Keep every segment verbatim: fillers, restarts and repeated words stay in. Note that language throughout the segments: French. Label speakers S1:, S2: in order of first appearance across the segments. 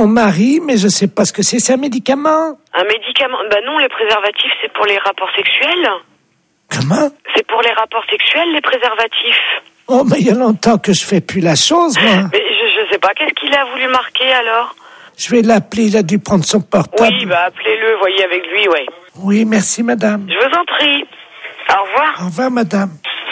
S1: mon mari, mais je sais pas ce que c'est. C'est un médicament?
S2: Un médicament? Bah non, les préservatifs, c'est pour les rapports sexuels.
S1: Comment?
S2: C'est pour les rapports sexuels, les préservatifs.
S1: Oh, mais il y a longtemps que je fais plus la chose, moi.
S2: Mais je, je sais pas, qu'est-ce qu'il a voulu marquer, alors?
S1: Je vais l'appeler, il a dû prendre son portable.
S2: Oui, bah appelez-le, voyez avec lui, ouais.
S1: Oui, merci, madame.
S2: Je vous en prie. Au revoir.
S1: Au revoir, madame.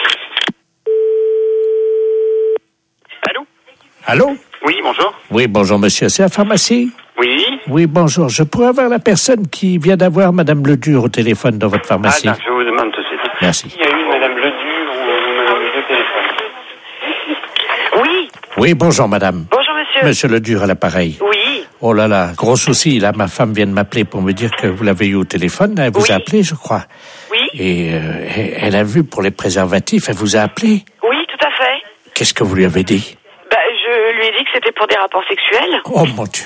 S3: Allô?
S1: Allô?
S3: Oui, bonjour.
S1: Oui, bonjour, monsieur. C'est la pharmacie?
S3: Oui.
S1: Oui, bonjour. Je pourrais avoir la personne qui vient d'avoir madame Ledur au téléphone dans votre pharmacie?
S3: Ah, je vous demande tout de suite.
S1: Merci.
S3: Il y a eu madame Ledur ou madame Ledur au téléphone?
S2: Oui.
S1: Oui, bonjour, madame.
S2: Bonjour, monsieur.
S1: Monsieur Ledur à l'appareil.
S2: Oui.
S1: Oh là là, gros souci. Là, ma femme vient de m'appeler pour me dire que vous l'avez eu au téléphone. Elle vous
S2: Oui.
S1: a appelé, je crois.
S2: Oui.
S1: Et euh, elle a vu pour les préservatifs. Elle vous a appelé.
S2: Oui, tout à fait.
S1: Qu'est-ce que vous lui avez dit?
S2: Bah, je lui ai dit que c'était pour des rapports sexuels.
S1: Oh, mon Dieu.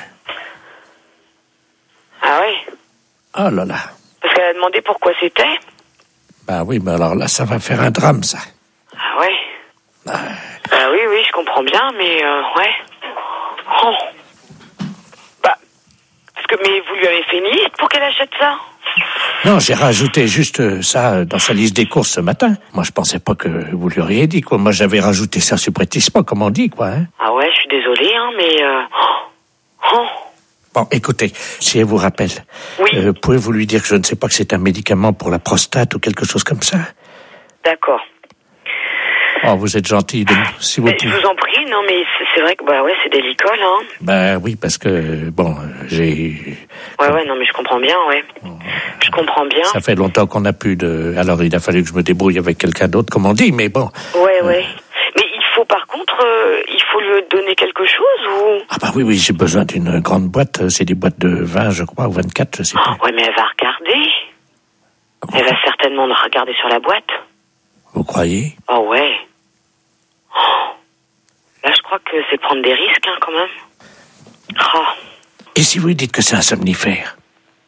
S2: Ah oui.
S1: Oh là là.
S2: Parce qu'elle a demandé pourquoi c'était.
S1: Bah oui, mais alors là, ça va faire un drame, ça.
S2: Ah ouais. Ah oui, oui, je comprends bien, mais euh, ouais. Oh. Bah, parce que, mais vous lui avez fait une liste pour qu'elle achète ça?
S1: Non, j'ai rajouté juste ça dans sa liste des courses ce matin. Moi, je pensais pas que vous lui auriez dit, quoi. Moi, j'avais rajouté ça subrepticement, comme on dit, quoi, hein.
S2: Ah ouais, je suis désolée, hein, mais... Euh... Oh.
S1: Bon, écoutez, si elle vous rappelle,
S2: oui.
S1: euh, pouvez-vous lui dire que je ne sais pas que c'est un médicament pour la prostate ou quelque chose comme ça?
S2: D'accord.
S1: Oh, vous êtes gentil, de... si vous
S2: mais
S1: pouvez...
S2: Je vous en prie, non, mais c'est, c'est vrai que, bah ouais, c'est délicat, hein.
S1: Ben oui, parce que, bon, j'ai...
S2: Ouais, ouais, non, mais je comprends bien, ouais. Oh. Je comprends bien.
S1: Ça fait longtemps qu'on n'a plus de... Alors, il a fallu que je me débrouille avec quelqu'un d'autre, comme on dit, mais bon...
S2: Ouais,
S1: euh...
S2: ouais. Mais il faut, par contre, euh, il faut lui donner quelque chose, ou...
S1: Ah bah oui, oui, j'ai besoin d'une grande boîte. C'est des boîtes de vingt, je crois, ou vingt-quatre, je sais pas.
S2: Oh, ouais, mais elle va regarder. Oh. Elle va certainement regarder sur la boîte.
S1: Vous croyez?
S2: Oh, ouais. Oh. Là, je crois que c'est prendre des risques, hein, quand même. Oh.
S1: Et si vous lui dites que c'est un somnifère?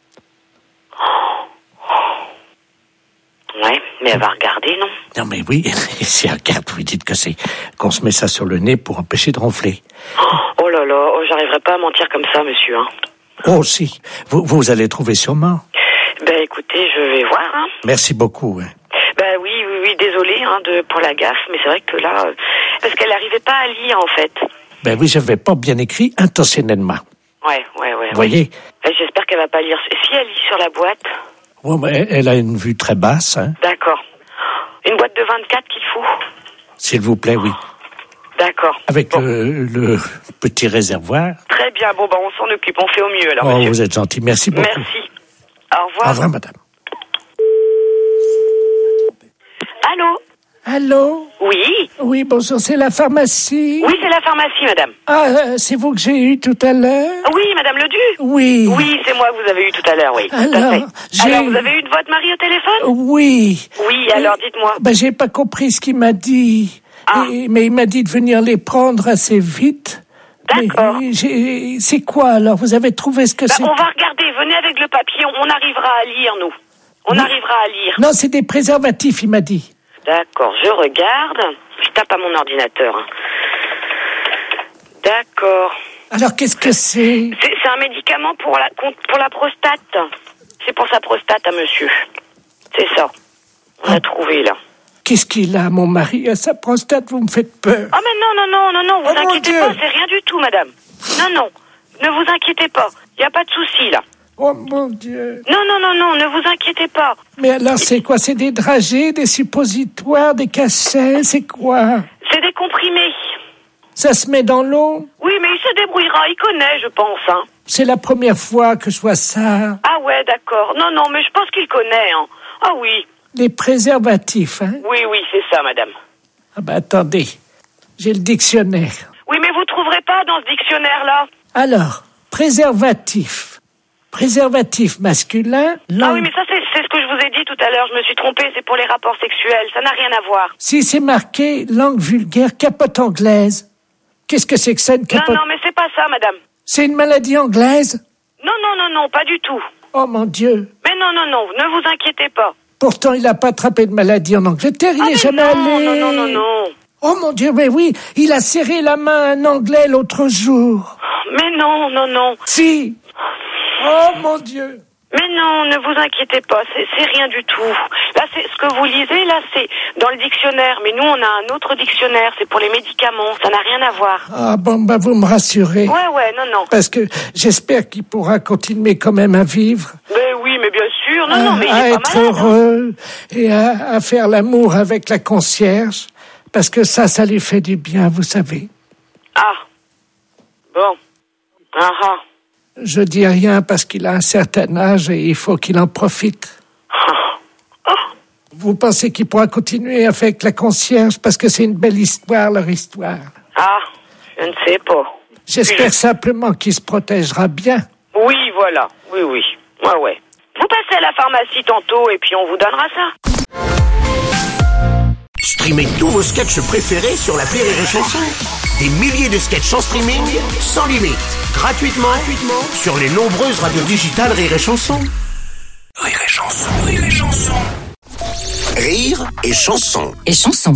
S2: Ouais, mais elle va regarder, non?
S1: Non, mais oui, si elle regarde, vous lui dites que c'est qu'on se met ça sur le nez pour empêcher de ronfler.
S2: Oh là là, oh, j'arriverai pas à mentir comme ça, monsieur, hein.
S1: Oh, si. Vous, vous allez trouver sûrement.
S2: Ben, écoutez, je vais voir, hein.
S1: Merci beaucoup, hein.
S2: Ben oui, oui, oui, désolé, hein, de, pour la gaffe, mais c'est vrai que là... Euh, parce qu'elle n'arrivait pas à lire, en fait.
S1: Ben oui, j'avais pas bien écrit intentionnellement.
S2: Ouais, ouais, ouais.
S1: Vous voyez?
S2: Ben, j'espère qu'elle va pas lire... Si elle lit sur la boîte...
S1: Ouais, mais elle a une vue très basse, hein.
S2: D'accord. Une boîte de vingt-quatre qu'il faut?
S1: S'il vous plaît, oui.
S2: D'accord.
S1: Avec bon. le, le petit réservoir.
S2: Très bien, bon, ben on s'en occupe, on fait au mieux, alors,
S1: Oh,
S2: monsieur.
S1: vous êtes gentil, merci beaucoup.
S2: Merci. Au revoir.
S1: Au revoir, madame.
S2: Allô?
S1: Allô?
S2: Oui?
S1: Oui, bonjour, c'est la pharmacie?
S2: Oui, c'est la pharmacie, madame.
S1: Ah, euh, c'est vous que j'ai eu tout à l'heure?
S2: Oui, madame Ledu?
S1: Oui.
S2: Oui, c'est moi que vous avez eu tout à l'heure, oui.
S1: Alors, j'ai...
S2: alors, vous avez eu de votre mari au téléphone?
S1: Oui.
S2: Oui, alors, dites-moi.
S1: Ben, j'ai pas compris ce qu'il m'a dit.
S2: Ah.
S1: Et, mais il m'a dit de venir les prendre assez vite.
S2: D'accord.
S1: Mais j'ai... C'est quoi, alors? Vous avez trouvé ce que
S2: ben,
S1: c'est?
S2: On va regarder, venez avec le papier, on arrivera à lire, nous. On
S1: non.
S2: arrivera à lire.
S1: Non, c'est des préservatifs, il m'a dit.
S2: D'accord, je regarde. Je tape à mon ordinateur. D'accord.
S1: Alors, qu'est-ce que c'est?
S2: C'est, c'est un médicament pour la, pour la prostate. C'est pour sa prostate à monsieur. C'est ça. On ah. a trouvé, là.
S1: Qu'est-ce qu'il a, mon mari, à sa prostate? Vous me faites peur.
S2: Oh, mais non, non, non, non, non, vous
S1: oh,
S2: inquiétez pas, c'est rien du tout, madame. Non, non, ne vous inquiétez pas. Il n'y a pas de souci, là.
S1: Oh, mon Dieu.
S2: Non, non, non, non, ne vous inquiétez pas.
S1: Mais alors, c'est quoi? C'est des dragées, des suppositoires, des cachets? C'est quoi?
S2: C'est des comprimés.
S1: Ça se met dans l'eau?
S2: Oui, mais il se débrouillera, il connaît, je pense, hein.
S1: C'est la première fois que je vois ça.
S2: Ah ouais, d'accord. Non, non, mais je pense qu'il connaît, hein. Ah oui.
S1: Les préservatifs, hein?
S2: Oui, oui, c'est ça, madame.
S1: Ah ben, attendez. J'ai le dictionnaire.
S2: Oui, mais vous trouverez pas dans ce dictionnaire-là.
S1: Alors, préservatif. Préservatif masculin. Langue...
S2: Ah oui, mais ça, c'est, c'est ce que je vous ai dit tout à l'heure. Je me suis trompée, c'est pour les rapports sexuels. Ça n'a rien à voir.
S1: Si c'est marqué langue vulgaire, capote anglaise. Qu'est-ce que c'est que ça, une capote?
S2: Non, non, mais c'est pas ça, madame.
S1: C'est une maladie anglaise?
S2: Non, non, non, non, pas du tout.
S1: Oh, mon Dieu.
S2: Mais non, non, non, ne vous inquiétez pas.
S1: Pourtant, il n'a pas attrapé de maladie en Angleterre, il
S2: ah,
S1: n'est jamais
S2: non,
S1: allé.
S2: Non, non, non, non.
S1: Oh mon Dieu, mais oui, il a serré la main à un Anglais l'autre jour.
S2: Mais non, non, non.
S1: Si. Oh mon Dieu.
S2: Mais non, ne vous inquiétez pas, c'est, c'est rien du tout. Là, c'est ce que vous lisez, là, c'est dans le dictionnaire. Mais nous, on a un autre dictionnaire, c'est pour les médicaments. Ça n'a rien à voir.
S1: Ah bon, bah vous me rassurez.
S2: Ouais, ouais, non, non.
S1: Parce que j'espère qu'il pourra continuer quand même à vivre.
S2: Mais oui, mais bien sûr. Non,
S1: à,
S2: non, mais il
S1: à
S2: est
S1: être
S2: pas malade.
S1: heureux et à, à faire l'amour avec la concierge. Parce que ça, ça lui fait du bien, vous savez.
S2: Ah. Bon. Ah ah.
S1: Je dis rien parce qu'il a un certain âge et il faut qu'il en profite. Vous pensez qu'il pourra continuer avec la concierge parce que c'est une belle histoire, leur histoire.
S2: Ah, je ne sais pas.
S1: J'espère simplement qu'il se protégera bien.
S2: Oui, voilà. Oui, oui. Ouais, ouais. Vous passez à la pharmacie tantôt et puis on vous donnera ça.
S4: Streamez tous vos sketchs préférés sur l'appli Rire et Chanson. Des milliers de sketchs en streaming, sans limite, gratuitement, gratuitement sur les nombreuses radios digitales Rire et Chanson. Rire et Chanson, Rire et Chanson. Rire et Chanson.
S5: Et Chanson.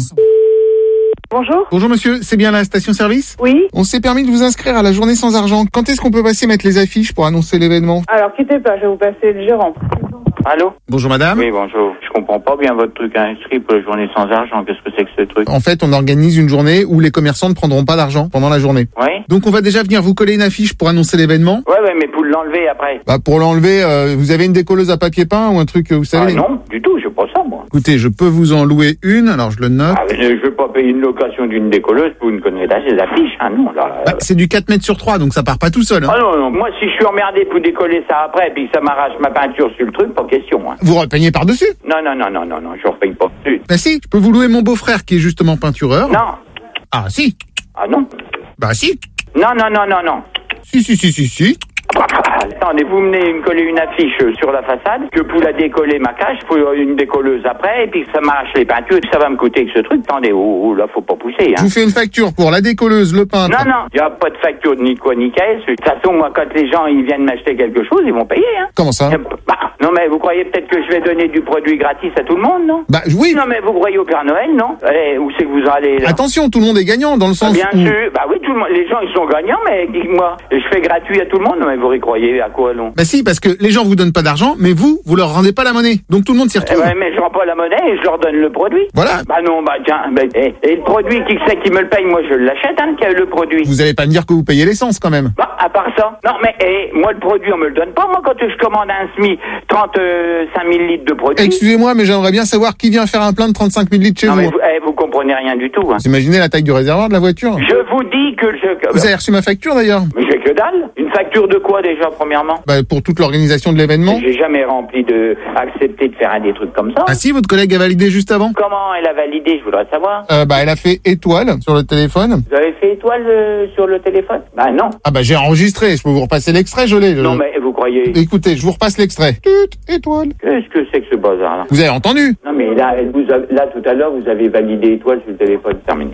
S6: Bonjour.
S7: Bonjour monsieur, c'est bien la station-service ?
S6: Oui.
S7: On s'est permis de vous inscrire à la journée sans argent. Quand est-ce qu'on peut passer mettre les affiches pour annoncer l'événement ?
S6: Alors, quittez pas, je vais vous passer le gérant.
S3: Allô?
S7: Bonjour madame.
S3: Oui, bonjour. Je comprends pas bien votre truc inscrit pour la journée sans argent. Qu'est-ce que c'est que ce truc?
S7: En fait, on organise une journée où les commerçants ne prendront pas d'argent pendant la journée.
S3: Oui?
S7: Donc on va déjà venir vous coller une affiche pour annoncer l'événement.
S3: Ouais, ouais, mais pour l'enlever après.
S7: Bah pour l'enlever, euh, vous avez une décolleuse à papier peint ou un truc, vous
S3: Ah
S7: savez ?
S3: non, du tout, j'ai pas ça, moi.
S7: Écoutez, je peux vous en louer une, alors je le note.
S3: Ah, mais je vais pas payer une location d'une décolleuse pour une connerie des affiches, hein, non, là.
S7: Bah, c'est du quatre mètres sur trois, donc ça part pas tout seul. Hein.
S3: Ah non, non, moi si je suis emmerdé pour décoller ça après puis que ça m'arrache ma peinture sur le truc, pas question, hein.
S7: Vous repeignez par-dessus ?
S3: Non, non, non, non, non, non, je repaye pas dessus.
S7: Bah si, je peux vous louer mon beau-frère qui est justement peintureur.
S3: Non.
S7: Ah si.
S3: Ah non.
S7: Bah si.
S3: Non, non, non, non, non.
S7: Si, si, si, si, si.
S3: Attendez, vous venez me coller une affiche sur la façade, que pour la décoller ma cache, il faut une décolleuse après, et puis que ça m'arrache les peintures, ça va me coûter que ce truc. Attendez, oh, oh, là, faut pas pousser,
S7: Je
S3: hein.
S7: vous fais une facture pour la décolleuse, le peintre.
S3: Non, non, il n'y a pas de facture ni quoi ni caisse. De toute façon, moi, quand les gens ils viennent m'acheter quelque chose, ils vont payer, hein.
S7: Comment ça ?
S3: Bah, non, mais vous croyez peut-être que je vais donner du produit gratis à tout le monde, non?
S7: Bah oui.
S3: Non, mais vous croyez au Père Noël, non? Allez, où c'est que vous allez, là?
S7: Attention, tout le monde est gagnant dans le
S3: Ah,
S7: sens
S3: bien
S7: où...
S3: sûr, bah oui, tout le monde, les gens ils sont gagnants, mais moi, je fais gratuit à tout le monde, non, mais vous y croyez à quoi, non?
S7: Bah si, parce que les gens vous donnent pas d'argent, mais vous, vous leur rendez pas la monnaie. Donc tout le monde s'y
S3: Eh
S7: retrouve.
S3: ben, mais je rends pas la monnaie et je leur donne le produit.
S7: Voilà.
S3: Bah non, bah tiens, bah, et, et le produit, qui c'est qui me le paye? Moi, je l'achète, hein, qui a le produit.
S7: Vous allez pas me dire que vous payez l'essence quand même.
S3: Bah, à part ça. Non, mais eh, moi, le produit, on me le donne pas. Moi, quand je commande un S M I, trente-cinq mille litres de produit.
S7: Excusez-moi, mais j'aimerais bien savoir qui vient faire un plein de trente-cinq mille litres chez
S3: Non,
S7: vous.
S3: mais vous, eh, vous comprenez rien du tout. Hein.
S7: Vous imaginez la taille du réservoir de la voiture ?
S3: Je vous dis que je...
S7: Vous avez reçu ma facture d'ailleurs ?
S3: Mais j'ai que dalle. Une facture de quoi, déjà, premièrement?
S7: Bah pour toute l'organisation de l'événement.
S3: J'ai jamais rempli de... accepté de faire un des trucs comme ça.
S7: Ah si, votre collègue a validé juste avant.
S3: Comment elle a validé, je voudrais savoir.
S7: Euh, bah elle a fait étoile sur le téléphone.
S3: Vous avez fait étoile euh, sur le téléphone? Bah non.
S7: Ah bah j'ai enregistré, je peux vous repasser l'extrait, je l'ai. je-
S3: Non, mais vous croyez...
S7: Écoutez, je vous repasse l'extrait. Tut, étoile.
S3: Qu'est-ce que c'est que ce bazar-là?
S7: Vous avez entendu ?
S3: Non, mais là, elle vous a- là, tout à l'heure, vous avez validé étoile sur le téléphone. Terminé.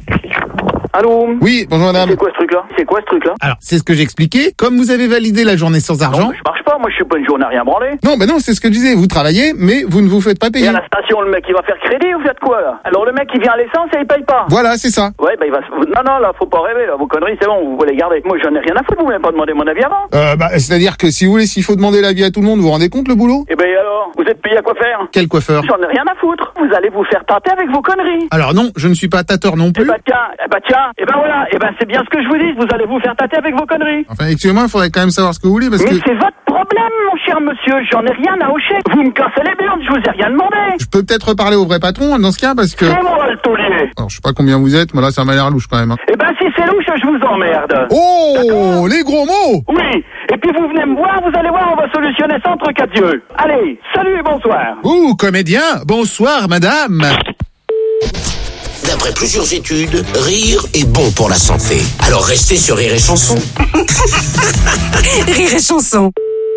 S3: Allô?
S7: Oui, bonjour madame.
S8: C'est quoi ce truc-là? C'est quoi ce truc-là?
S7: Alors, c'est ce que j'expliquais. Comme vous avez validé la journée sans argent...
S8: Non, je marche pas, moi je suis pas une journée à rien branler.
S7: Non, bah non, c'est ce que je disais. Vous travaillez, mais vous ne vous faites pas
S8: Et
S7: payer.
S8: à la station, le mec il va faire crédit, vous faites quoi là? Alors le mec il vient à l'essence et il paye pas.
S7: Voilà, c'est ça.
S8: Ouais, bah il va se... Non, non, là, faut pas rêver, là, vos conneries, c'est bon, vous voulez garder. Moi j'en ai rien à foutre, vous m'avez pas demandé mon avis avant.
S7: Euh, bah, c'est-à-dire que si vous voulez, s'il faut demander l'avis à tout le monde, vous vous rendez compte le boulot ?
S8: Et ben alors, vous êtes payé à quoi faire?
S7: Quel coiffeur ?
S8: J'en ai rien à foutre. Vous allez vous faire tâter avec vos conneries.
S7: Alors non, je ne suis pas tâteur non
S8: Eh
S7: plus.
S8: bah tiens, eh bah tiens, eh ben voilà, eh ben c'est bien ce que je vous dis, vous allez vous faire tâter avec vos conneries.
S7: Enfin, excusez-moi, il faudrait quand même savoir ce que vous voulez parce
S8: Mais
S7: que
S8: c'est votre problème, mon cher monsieur, j'en ai rien à hocher. Vous me cassez les burnes, je vous ai rien demandé.
S7: je peux peut-être reparler au vrai patron dans ce cas parce que...
S8: C'est moi le taulier.
S7: Alors, je sais pas combien vous êtes, mais là, ça m'a l'air louche quand même. hein.
S8: Eh ben si c'est louche, je vous emmerde.
S7: Oh, les gros mots!
S8: Oui, et puis vous venez me voir, vous allez voir, on va solutionner ça entre quatre yeux. Allez, salut et bonsoir.
S7: Ouh, comédien, bonsoir madame.
S4: D'après plusieurs études, rire est bon pour la santé. Alors restez sur Rire et Chanson.
S5: Rire et Chanson.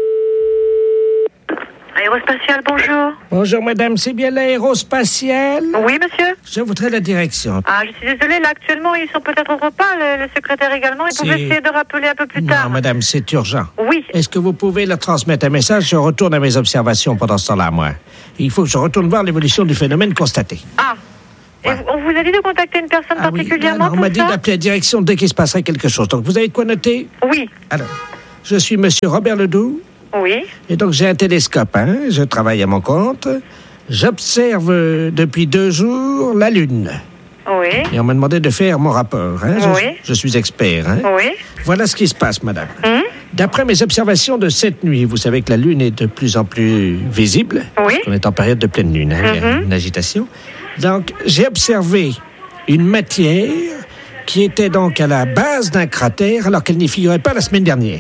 S2: Aérospatial, bonjour.
S1: Bonjour madame, c'est bien l'aérospatiale?
S2: Oui, monsieur?
S1: Je voudrais la direction.
S2: Ah, je suis désolée, là, actuellement, ils sont peut-être au repas, le, le secrétaire également. Ils
S1: Si.
S2: pouvaient essayer de rappeler un peu plus tard.
S1: Non madame, c'est urgent.
S2: Oui.
S1: Est-ce que vous pouvez leur transmettre un message? Je retourne à mes observations pendant ce temps-là, moi. Il faut que je retourne voir l'évolution du phénomène constaté.
S2: Ah. Et vous- on
S5: vous a dit de contacter une personne
S1: Ah oui,
S5: particulièrement
S1: alors, on
S5: pour
S1: m'a dit
S5: ça?
S1: d'appeler la direction dès qu'il se passerait quelque chose. Donc, vous avez de quoi noter?
S5: Oui.
S1: Alors, je suis monsieur Robert Ledoux.
S5: Oui.
S1: Et donc, j'ai un télescope, hein. Je travaille à mon compte. J'observe euh, depuis deux jours la Lune.
S5: Oui.
S1: Et on m'a demandé de faire mon rapport, hein. Je,
S5: Oui.
S1: je suis expert, hein.
S5: Oui.
S1: Voilà ce qui se passe, madame.
S5: Hum?
S1: D'après mes observations de cette nuit, vous savez que la Lune est de plus en plus visible.
S5: Oui.
S1: On est en période de pleine Lune, hein. Il y a
S5: Mhm.
S1: une agitation. Donc, j'ai observé une matière qui était donc à la base d'un cratère alors qu'elle n'y figurait pas la semaine dernière.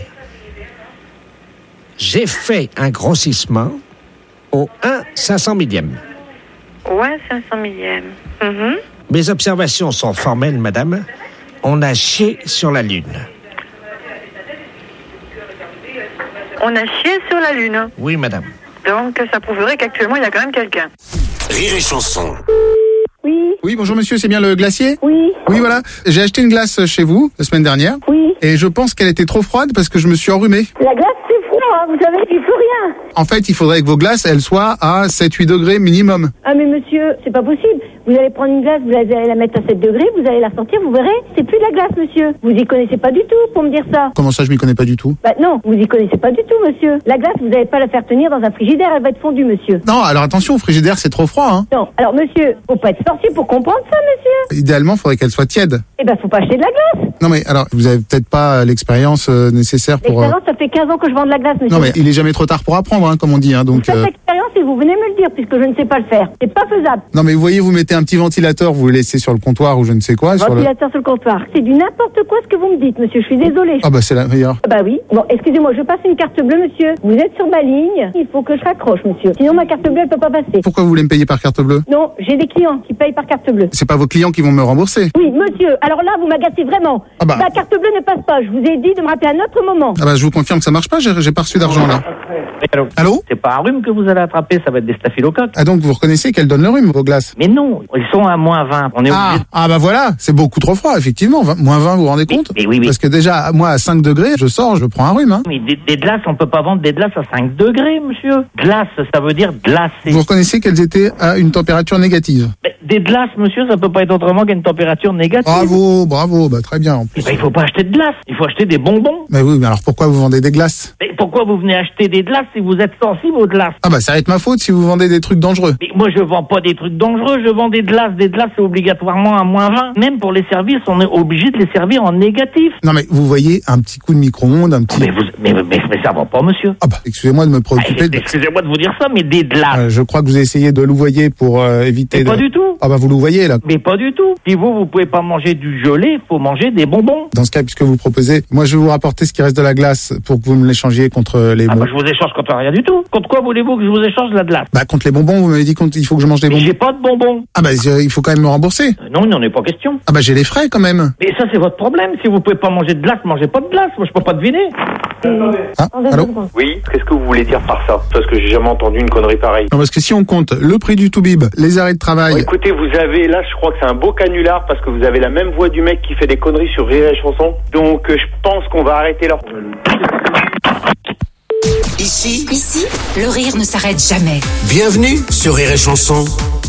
S1: J'ai fait un grossissement au un cinq cents millième.
S5: Ouais, cinq cents millième. Mhm.
S1: Mes observations sont formelles, madame. On a chié sur la Lune.
S5: On a chié sur la Lune.
S1: Oui, madame.
S5: Donc, ça prouverait qu'actuellement, il y a quand même quelqu'un.
S4: Rire et chanson.
S6: Oui,
S7: Oui, bonjour monsieur, c'est bien le glacier?
S6: oui,
S7: Oui, voilà. J'ai acheté une glace chez vous la semaine dernière.
S6: oui.
S7: Et je pense qu'elle était trop froide parce que je me suis enrhumé.
S6: La glace, c'est froid, hein, vous savez, il faut rien.
S7: En fait, il faudrait que vos glaces, elles soient à sept huit degrés minimum.
S6: Ah, mais monsieur, c'est pas possible. Vous allez prendre une glace, vous allez la mettre à sept degrés, vous allez la sortir, vous verrez, c'est plus de la glace, monsieur. Vous y connaissez pas du tout pour me dire ça.
S7: Comment ça, je m'y connais pas du tout?
S6: Bah non, vous y connaissez pas du tout, monsieur. La glace, vous n'allez pas la faire tenir dans un frigidaire, elle va être fondue, monsieur.
S7: Non, alors attention, au frigidaire, c'est trop froid, hein.
S6: Non, alors monsieur, faut pas être sorcier pour comprendre ça, monsieur.
S7: Idéalement, il faudrait qu'elle soit tiède.
S6: Eh ben, faut pas acheter de la glace.
S7: Non, mais alors, vous avez peut-être pas l'expérience euh, nécessaire pour... euh,
S6: L'expérience, ça fait quinze ans que je vends de la glace, monsieur.
S7: Non, mais il est jamais trop tard pour apprendre, hein, comme on dit, hein,
S6: Vous
S7: donc...
S6: faites
S7: euh,
S6: l'expérience et vous venez me le dire, puisque je ne sais pas le faire. C'est pas faisable.
S7: Non, mais vous voyez, vous mettez un petit ventilateur, vous le laissez sur le comptoir ou je ne sais quoi. Sur le...
S6: Ventilateur sur le comptoir. C'est du n'importe quoi ce que vous me dites, monsieur. Je suis désolée.
S7: Ah bah c'est la meilleure.
S6: Ah bah oui. Bon, excusez-moi, je passe une carte bleue, monsieur. Vous êtes sur ma ligne. Il faut que je raccroche, monsieur. Sinon, ma carte bleue, elle peut pas passer.
S7: Pourquoi vous voulez me payer par carte bleue?
S6: Non, j'ai des clients qui payent par carte bleue.
S7: C'est pas vos clients qui vont me rembourser.
S6: Oui, monsieur. Alors là, vous m'agacez vraiment.
S7: Ah bah.
S6: La carte bleue ne passe pas. Je vous ai dit de me rappeler à un autre moment.
S7: Ah bah je vous confirme que ça marche pas, j'ai j'ai pas reçu d'argent là.
S9: Allô
S7: Allô?
S9: C'est pas un rhume que vous allez attraper, ça va être des staphylocoques.
S7: Ah donc vous reconnaissez qu'elles donnent le rhume, vos glaces?
S9: Mais non, ils sont à moins vingt. On est
S7: Ah,
S9: obligé de...
S7: ah bah voilà, c'est beaucoup trop froid, effectivement. vingt moins vingt, vous vous rendez compte?
S9: mais oui, oui.
S7: Parce que déjà, moi à cinq degrés, je sors, je prends un rhume. Hein.
S9: Mais des, des glaces, on peut pas vendre des glaces à cinq degrés, monsieur. Glace, ça veut dire glacé.
S7: Vous reconnaissez qu'elles étaient à une température négative?
S9: Mais des glaces, monsieur, ça peut pas être autrement qu'une température négative.
S7: Bravo, bravo, bah très bien. En plus.
S9: Eh ben, il faut pas acheter de glace, il faut acheter des bonbons.
S7: Mais oui, mais alors pourquoi vous vendez des glaces?
S9: Mais pourquoi vous venez acheter des glaces si vous êtes sensible aux glaces?
S7: Ah bah ça va être ma faute si vous vendez des trucs dangereux.
S9: Mais moi, je vends pas des trucs dangereux, je vends des glaces. Des glaces, c'est obligatoirement à moins vingt. Même pour les servir, on est obligé de les servir en négatif.
S7: Non mais vous voyez un petit coup de micro-ondes, un petit...
S9: Mais, vous, mais, mais, mais ça va pas, monsieur.
S7: Ah bah excusez-moi de me
S9: Ah,
S7: préoccuper. de-
S9: excusez-moi de vous dire ça, mais des glaces.
S7: Euh, je crois que vous essayez de louvoyer pour euh, éviter...
S9: Mais
S7: de...
S9: pas du tout.
S7: Ah bah vous louvoyez là.
S9: Mais pas du tout. Si vous, vous pouvez pas manger du gelé, faut manger des bonbons.
S7: Dans ce cas, puisque vous proposez, moi je vais vous rapporter ce qui reste de la glace pour que vous me l'échangiez contre les
S9: Ah
S7: bonbons.
S9: bah, je vous échange contre rien du tout. Contre quoi voulez-vous que je vous échange la glace?
S7: Bah contre les bonbons, vous m'avez dit qu'il faut que je mange des
S9: Mais
S7: bonbons.
S9: j'ai pas de bonbons.
S7: Ah bah euh, il faut quand même me rembourser.
S9: Euh, Non, il n'en est pas question.
S7: Ah bah j'ai les frais quand même.
S9: Mais ça, c'est votre problème. Si vous pouvez pas manger de glace, mangez pas de glace. Moi, je peux pas deviner.
S7: Ah, allô?
S10: Oui, qu'est-ce que vous voulez dire par ça? Parce que j'ai jamais entendu une connerie pareille.
S7: Non parce que si on compte le prix du toubib, les arrêts de travail...
S10: Bon, écoutez, vous avez, là, je crois que c'est un beau canular parce que vous avez la même voix du mec qui fait des conneries sur Rire et Chanson. Donc, euh, je pense qu'on va arrêter là.
S4: Ici,
S11: Ici, le rire ne s'arrête jamais.
S4: bienvenue sur Rire et Chanson.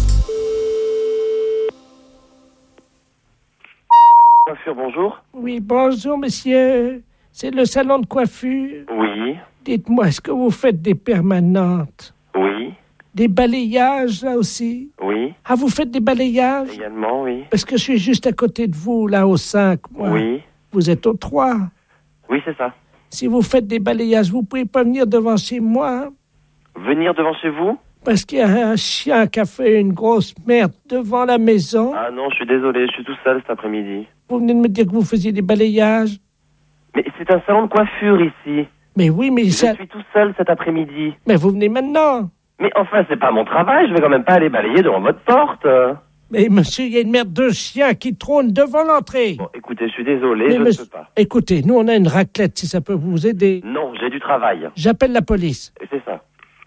S10: Coiffure, bonjour.
S1: Oui, bonjour, monsieur. C'est le salon de coiffure.
S10: Oui,
S1: Dites-moi, est-ce que vous faites des permanentes?
S10: oui,
S1: Des balayages, là aussi?
S10: oui,
S1: Ah, vous faites des balayages?
S10: également, oui.
S1: Parce que je suis juste à côté de vous, là, au cinq, moi.
S10: Oui,
S1: Vous êtes au trois.
S10: oui, c'est ça.
S1: Si vous faites des balayages, vous pouvez pas venir devant chez moi, hein,
S10: Venir devant chez vous?
S1: parce qu'il y a un chien qui a fait une grosse merde devant la maison.
S10: Ah non, je suis désolé, je suis tout seul cet après-midi.
S1: Vous venez de me dire que vous faisiez des balayages.
S10: Mais c'est un salon de coiffure ici.
S1: Mais oui, mais
S10: Je
S1: ça...
S10: suis tout seul cet après-midi.
S1: Mais vous venez maintenant.
S10: Mais enfin, c'est pas mon travail, je vais quand même pas aller balayer devant votre porte.
S1: Mais monsieur, il y a une merde de chien qui trône devant l'entrée.
S10: Bon, écoutez, je suis désolé,
S1: Mais
S10: je ne
S1: monsieur-
S10: peux pas.
S1: Écoutez, nous on a une raclette si ça peut vous aider.
S10: Non, j'ai du travail.
S1: J'appelle la police.
S10: Et c'est ça.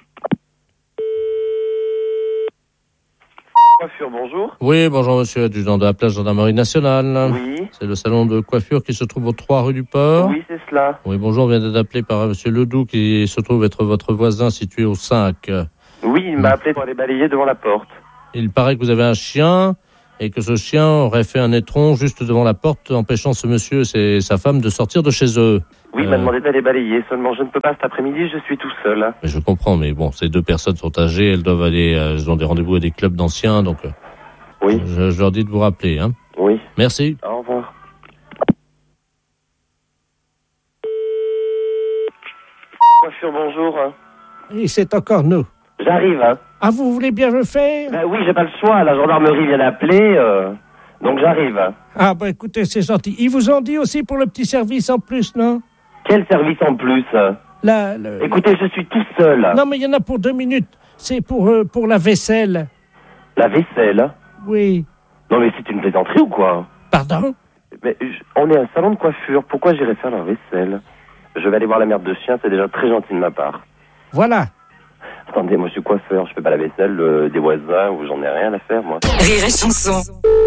S10: Coiffure, bonjour.
S12: Oui, bonjour monsieur, adjudant de la place gendarmerie nationale.
S10: Oui.
S12: C'est le salon de coiffure qui se trouve au trois rue du Port.
S10: Oui, c'est cela.
S12: Oui, bonjour, on vient d'être appelé par monsieur Ledoux qui se trouve être votre voisin situé au cinq.
S10: Oui, il m'a appelé pour aller balayer devant la porte.
S12: Il paraît que vous avez un chien et que ce chien aurait fait un étron juste devant la porte, empêchant ce monsieur et sa femme de sortir de chez eux.
S13: Oui, il euh... m'a demandé d'aller balayer, seulement je ne peux pas cet après-midi, je suis tout seul.
S12: Mais je comprends, mais bon, ces deux personnes sont âgées, elles doivent aller, euh, elles ont des rendez-vous à des clubs d'anciens, donc euh,
S13: oui.
S12: je, je leur dis de vous rappeler. Hein.
S13: Oui.
S12: Merci.
S13: Au revoir. Coiffure, bonjour.
S1: Oui, c'est encore nous.
S13: J'arrive, hein.
S1: Ah, vous voulez bien le faire?
S13: Ben oui, j'ai pas le choix, la gendarmerie vient d'appeler, euh, donc j'arrive.
S1: Ah, bah écoutez, c'est gentil. Ils vous ont dit aussi pour le petit service en plus, non?
S13: Quel service en plus?
S1: Là, le...
S13: Écoutez, je suis tout seul.
S1: Non, mais il y en a pour deux minutes. C'est pour, euh, pour la vaisselle.
S13: La vaisselle?
S1: Oui.
S13: Non, mais c'est une plaisanterie ou quoi?
S1: Pardon?
S13: Mais je... on est un salon de coiffure, pourquoi j'irais faire leur vaisselle? Je vais aller voir la merde de chien, c'est déjà très gentil de ma part.
S1: Voilà.
S13: Attendez, moi je suis coiffeur, je fais pas la vaisselle euh, des voisins ou j'en ai rien à faire, moi.
S11: Rire et chanson.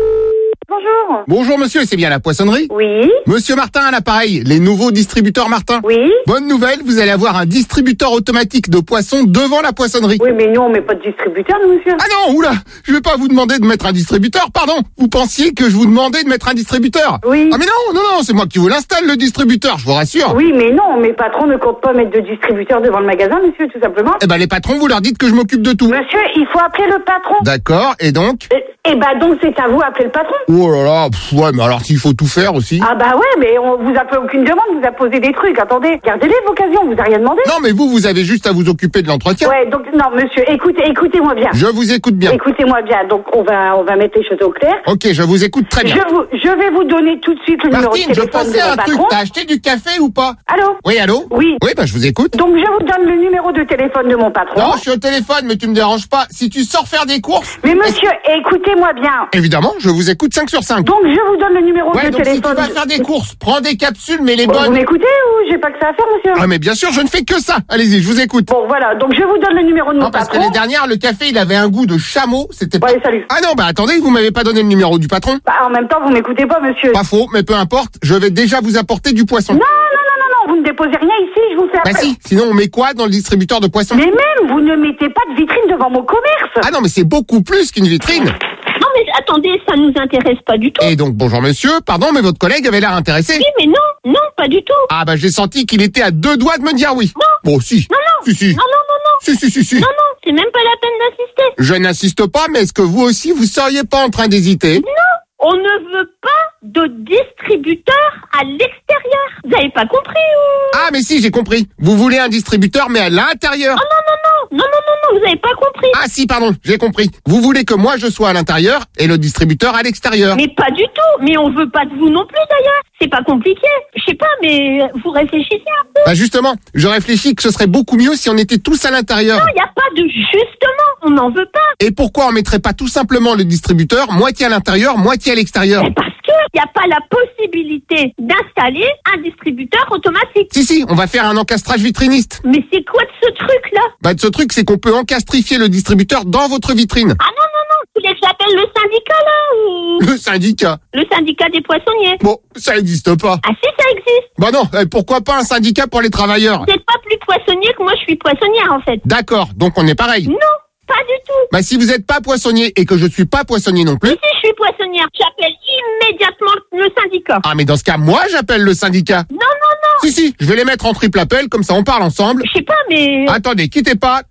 S5: Bonjour.
S7: Bonjour monsieur, c'est bien la poissonnerie?
S5: Oui.
S7: Monsieur Martin à l'appareil, les nouveaux distributeurs Martin.
S5: Oui.
S7: Bonne nouvelle, vous allez avoir un distributeur automatique de poissons devant la poissonnerie.
S5: Oui, mais nous on met pas de distributeur, nous, monsieur.
S7: Ah non, oula, je vais pas vous demander de mettre un distributeur, pardon. Vous pensiez que je vous demandais de mettre un distributeur?
S5: Oui.
S7: Ah mais non, non, non, c'est moi qui vous l'installe le distributeur, je vous rassure.
S5: Oui, mais non, mes patrons ne comptent pas mettre de distributeur devant le magasin, monsieur, tout simplement.
S7: Eh ben les patrons, vous leur dites que je m'occupe de tout.
S5: Monsieur, il faut appeler le patron.
S7: D'accord, et donc?
S5: Eh, eh ben donc c'est à vous appeler le patron.
S7: Oh là là, pff, ouais, mais alors s'il faut tout faire aussi.
S5: Ah bah ouais, mais on vous a fait aucune demande, vous a posé des trucs. Attendez, gardez-les l'occasion, vous a rien demandé.
S7: Non, mais vous, vous avez juste à vous occuper de l'entretien.
S5: Ouais, donc non, monsieur, écoutez, écoutez-moi bien.
S7: Je vous écoute bien.
S5: Écoutez-moi bien. Donc on va, on va mettre les choses au clair.
S7: Ok, je vous écoute très bien.
S5: Je vous, je vais vous donner tout de suite le
S7: Martine,
S5: numéro de téléphone
S7: je
S5: de
S7: pensais à
S5: mon
S7: un truc.
S5: patron.
S7: T'as acheté du café ou pas?
S5: Allô?
S7: Oui, allô?
S5: Oui.
S7: Oui, bah je vous écoute.
S5: Donc je vous donne le numéro de téléphone de mon patron.
S7: Non, je suis au téléphone, mais tu me déranges pas. Si tu sors faire des courses.
S5: Mais monsieur, écoutez-moi bien.
S7: Évidemment, je vous écoute cinq sur cinq.
S5: Donc je vous donne le numéro
S7: ouais,
S5: de
S7: donc
S5: téléphone.
S7: Si tu vas faire des courses, prends des capsules, mais les
S5: bon,
S7: bonnes.
S5: Vous m'écoutez ou j'ai pas que ça à faire, monsieur?
S7: Ah, mais bien sûr, je ne fais que ça. Allez-y, je vous écoute.
S5: Bon, voilà. Donc je vous donne le numéro de mon
S7: non, parce
S5: patron.
S7: que les dernières, le café, il avait un goût de chameau. C'était.
S5: Ouais, salut.
S7: Ah non, bah attendez, vous m'avez pas donné le numéro du patron.
S5: Bah en même temps, vous m'écoutez pas, monsieur.
S7: Pas faux, mais peu importe. Je vais déjà vous apporter du poisson.
S5: Non, non, non, non, non. Vous ne déposez rien ici. Je vous fais
S7: Bah
S5: appel.
S7: si. Sinon, on met quoi dans le distributeur de poissons?
S5: Mais même, vous ne mettez pas de vitrine devant mon commerce.
S7: Ah non, mais c'est beaucoup plus qu'une vitrine.
S14: Non, mais attendez, ça nous intéresse pas du tout.
S7: Et donc, bonjour monsieur, pardon, mais votre collègue avait l'air intéressé.
S14: Oui, mais non, non, pas du tout.
S7: Ah bah j'ai senti qu'il était à deux doigts de me dire oui.
S14: Non.
S7: Bon, si.
S14: Non, non.
S7: Si, si.
S14: Non, non, non, non.
S7: Si, si, si, si.
S14: Non, non, c'est même pas la peine d'insister.
S7: Je n'insiste pas, mais est-ce que vous aussi, vous seriez pas en train d'hésiter?
S14: Non, on ne veut pas de distributeur à l'extérieur. Vous avez pas compris ou...
S7: Ah, mais si, j'ai compris. Vous voulez un distributeur, mais à l'intérieur.
S14: Oh non, non, non, non, non, non, non, vous avez pas compris.
S7: Ah si, pardon, j'ai compris. Vous voulez que moi je sois à l'intérieur et le distributeur à l'extérieur.
S14: Mais pas du tout. Mais on veut pas de vous non plus d'ailleurs. C'est pas compliqué. Je sais pas, mais vous réfléchissez un peu.
S7: Bah justement, je réfléchis que ce serait beaucoup mieux si on était tous à l'intérieur.
S14: Non, y a pas de justement. On n'en veut pas.
S7: Et pourquoi on mettrait pas tout simplement le distributeur moitié à l'intérieur, moitié à l'extérieur?
S14: Mais parce que y a pas la possibilité d'installer un distributeur automatique.
S7: Si si, on va faire un encastrage vitriniste.
S14: Mais c'est quoi de ce truc là?
S7: Bah de ce truc, c'est qu'on peut encastrifier le distributeur dans votre vitrine.
S14: Ah non non non, vous voulez que j'appelle le syndicat là ou...
S7: Le syndicat?
S14: Le syndicat des poissonniers.
S7: Bon, ça n'existe pas.
S14: Ah si, ça existe.
S7: Bah non, pourquoi pas un syndicat pour les travailleurs?
S14: Vous n'êtes pas plus poissonnier que moi je suis poissonnière en fait.
S7: D'accord, donc on est pareil.
S14: Non, pas du tout.
S7: Bah si vous n'êtes pas poissonnier et que je suis pas poissonnier non plus.
S14: Mais si je suis poissonnière, j'appelle immédiatement le syndicat.
S7: Ah mais dans ce cas, moi j'appelle le syndicat.
S14: Non, non, non.
S7: Si, si, je vais les mettre en triple appel, comme ça on parle ensemble.
S14: Je sais pas, mais...
S7: Attendez, quittez pas.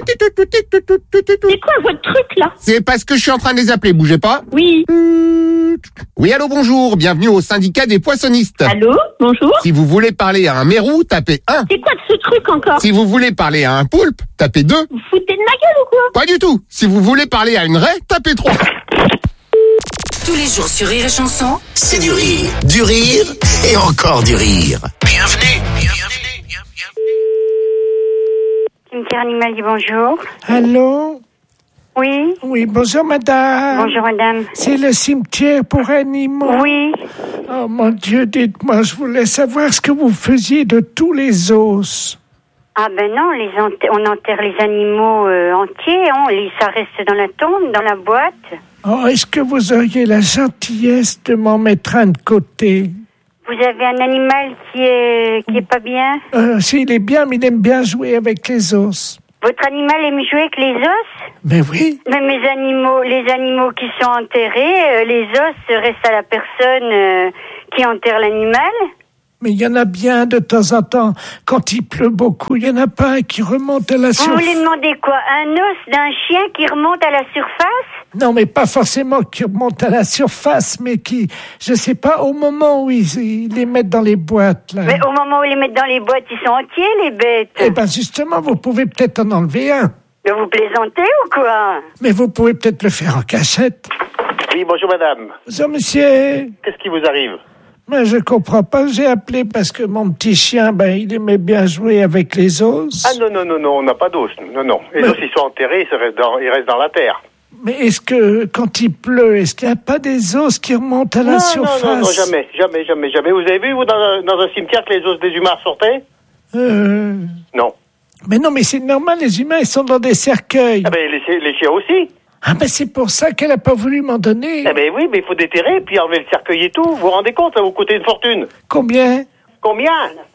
S14: C'est quoi votre truc, là?
S7: C'est parce que je suis en train de les appeler, bougez pas.
S14: Oui.
S7: Oui, allô, bonjour, bienvenue au syndicat des poissonnistes.
S14: Allô, bonjour.
S7: Si vous voulez parler à un mérou, tapez un.
S14: C'est quoi de ce truc encore?
S7: Si vous voulez parler à un poulpe, tapez deux.
S14: Vous foutez de ma gueule ou quoi?
S7: Pas du tout. Si vous voulez parler à une raie, tapez trois.
S11: Tous les jours sur Rire et Chanson,
S4: c'est du rire, du rire et encore du rire. Bienvenue, bienvenue, bienvenue.
S15: Cimetière animalier, bonjour.
S1: Allô?
S15: Oui.
S1: Oui, bonjour madame.
S15: Bonjour madame.
S1: C'est le cimetière pour animaux.
S15: Oui.
S1: Oh mon Dieu, dites-moi, je voulais savoir ce que vous faisiez de tous les os.
S15: Ah ben non, les ent- on enterre les animaux euh, entiers, on, les, ça reste dans la tombe, dans la boîte.
S1: Oh, est-ce que vous auriez la gentillesse de m'en mettre un de côté?
S15: Vous avez un animal qui est qui est pas bien?
S1: Euh, s'il est bien, mais il aime bien jouer avec les os.
S15: Votre animal aime jouer avec les os?
S1: Mais oui.
S15: Mais mes animaux, les animaux qui sont enterrés, euh, les os restent à la personne euh, qui enterre l'animal.
S1: Mais il y en a bien de temps en temps. Quand il pleut beaucoup, il y en a pas un qui remonte à la
S15: Vous
S1: surface.
S15: voulez demander quoi? Un os d'un chien qui remonte à la surface?
S1: Non, mais pas forcément qui remonte à la surface, mais qui, je sais pas, au moment où ils, ils les mettent dans les boîtes, là.
S15: Mais au moment où ils les mettent dans les boîtes, ils sont entiers, les bêtes.
S1: Eh ben, justement, vous pouvez peut-être en enlever un.
S15: Mais vous plaisantez ou quoi?
S1: Mais vous pouvez peut-être le faire en cachette.
S10: Oui, bonjour madame.
S1: Bonjour, monsieur.
S10: Qu'est-ce qui vous arrive?
S1: Mais je comprends pas, j'ai appelé parce que mon petit chien, ben, il aimait bien jouer avec les os.
S10: Ah non, non, non, non, on n'a pas d'os. Non, non. Les
S1: Mais...
S10: os, ils sont enterrés, ils restent dans, ils restent dans la terre.
S1: Mais est-ce que, quand il pleut, est-ce qu'il n'y a pas des os qui remontent à la
S10: non,
S1: surface?
S10: Non, non, non, jamais, jamais, jamais, jamais. Vous avez vu, vous, dans un, dans un cimetière, que les os des humains sortaient?
S1: Euh...
S10: Non.
S1: Mais non, mais c'est normal, les humains, ils sont dans des cercueils.
S10: Ah ben, les, les chiens aussi.
S1: Ah ben, c'est pour ça qu'elle n'a pas voulu m'en donner.
S10: Ah ben oui, mais il faut déterrer, puis enlever le cercueil et tout. Vous vous rendez compte, ça va vous coûter une fortune.
S1: Combien?
S10: Combien?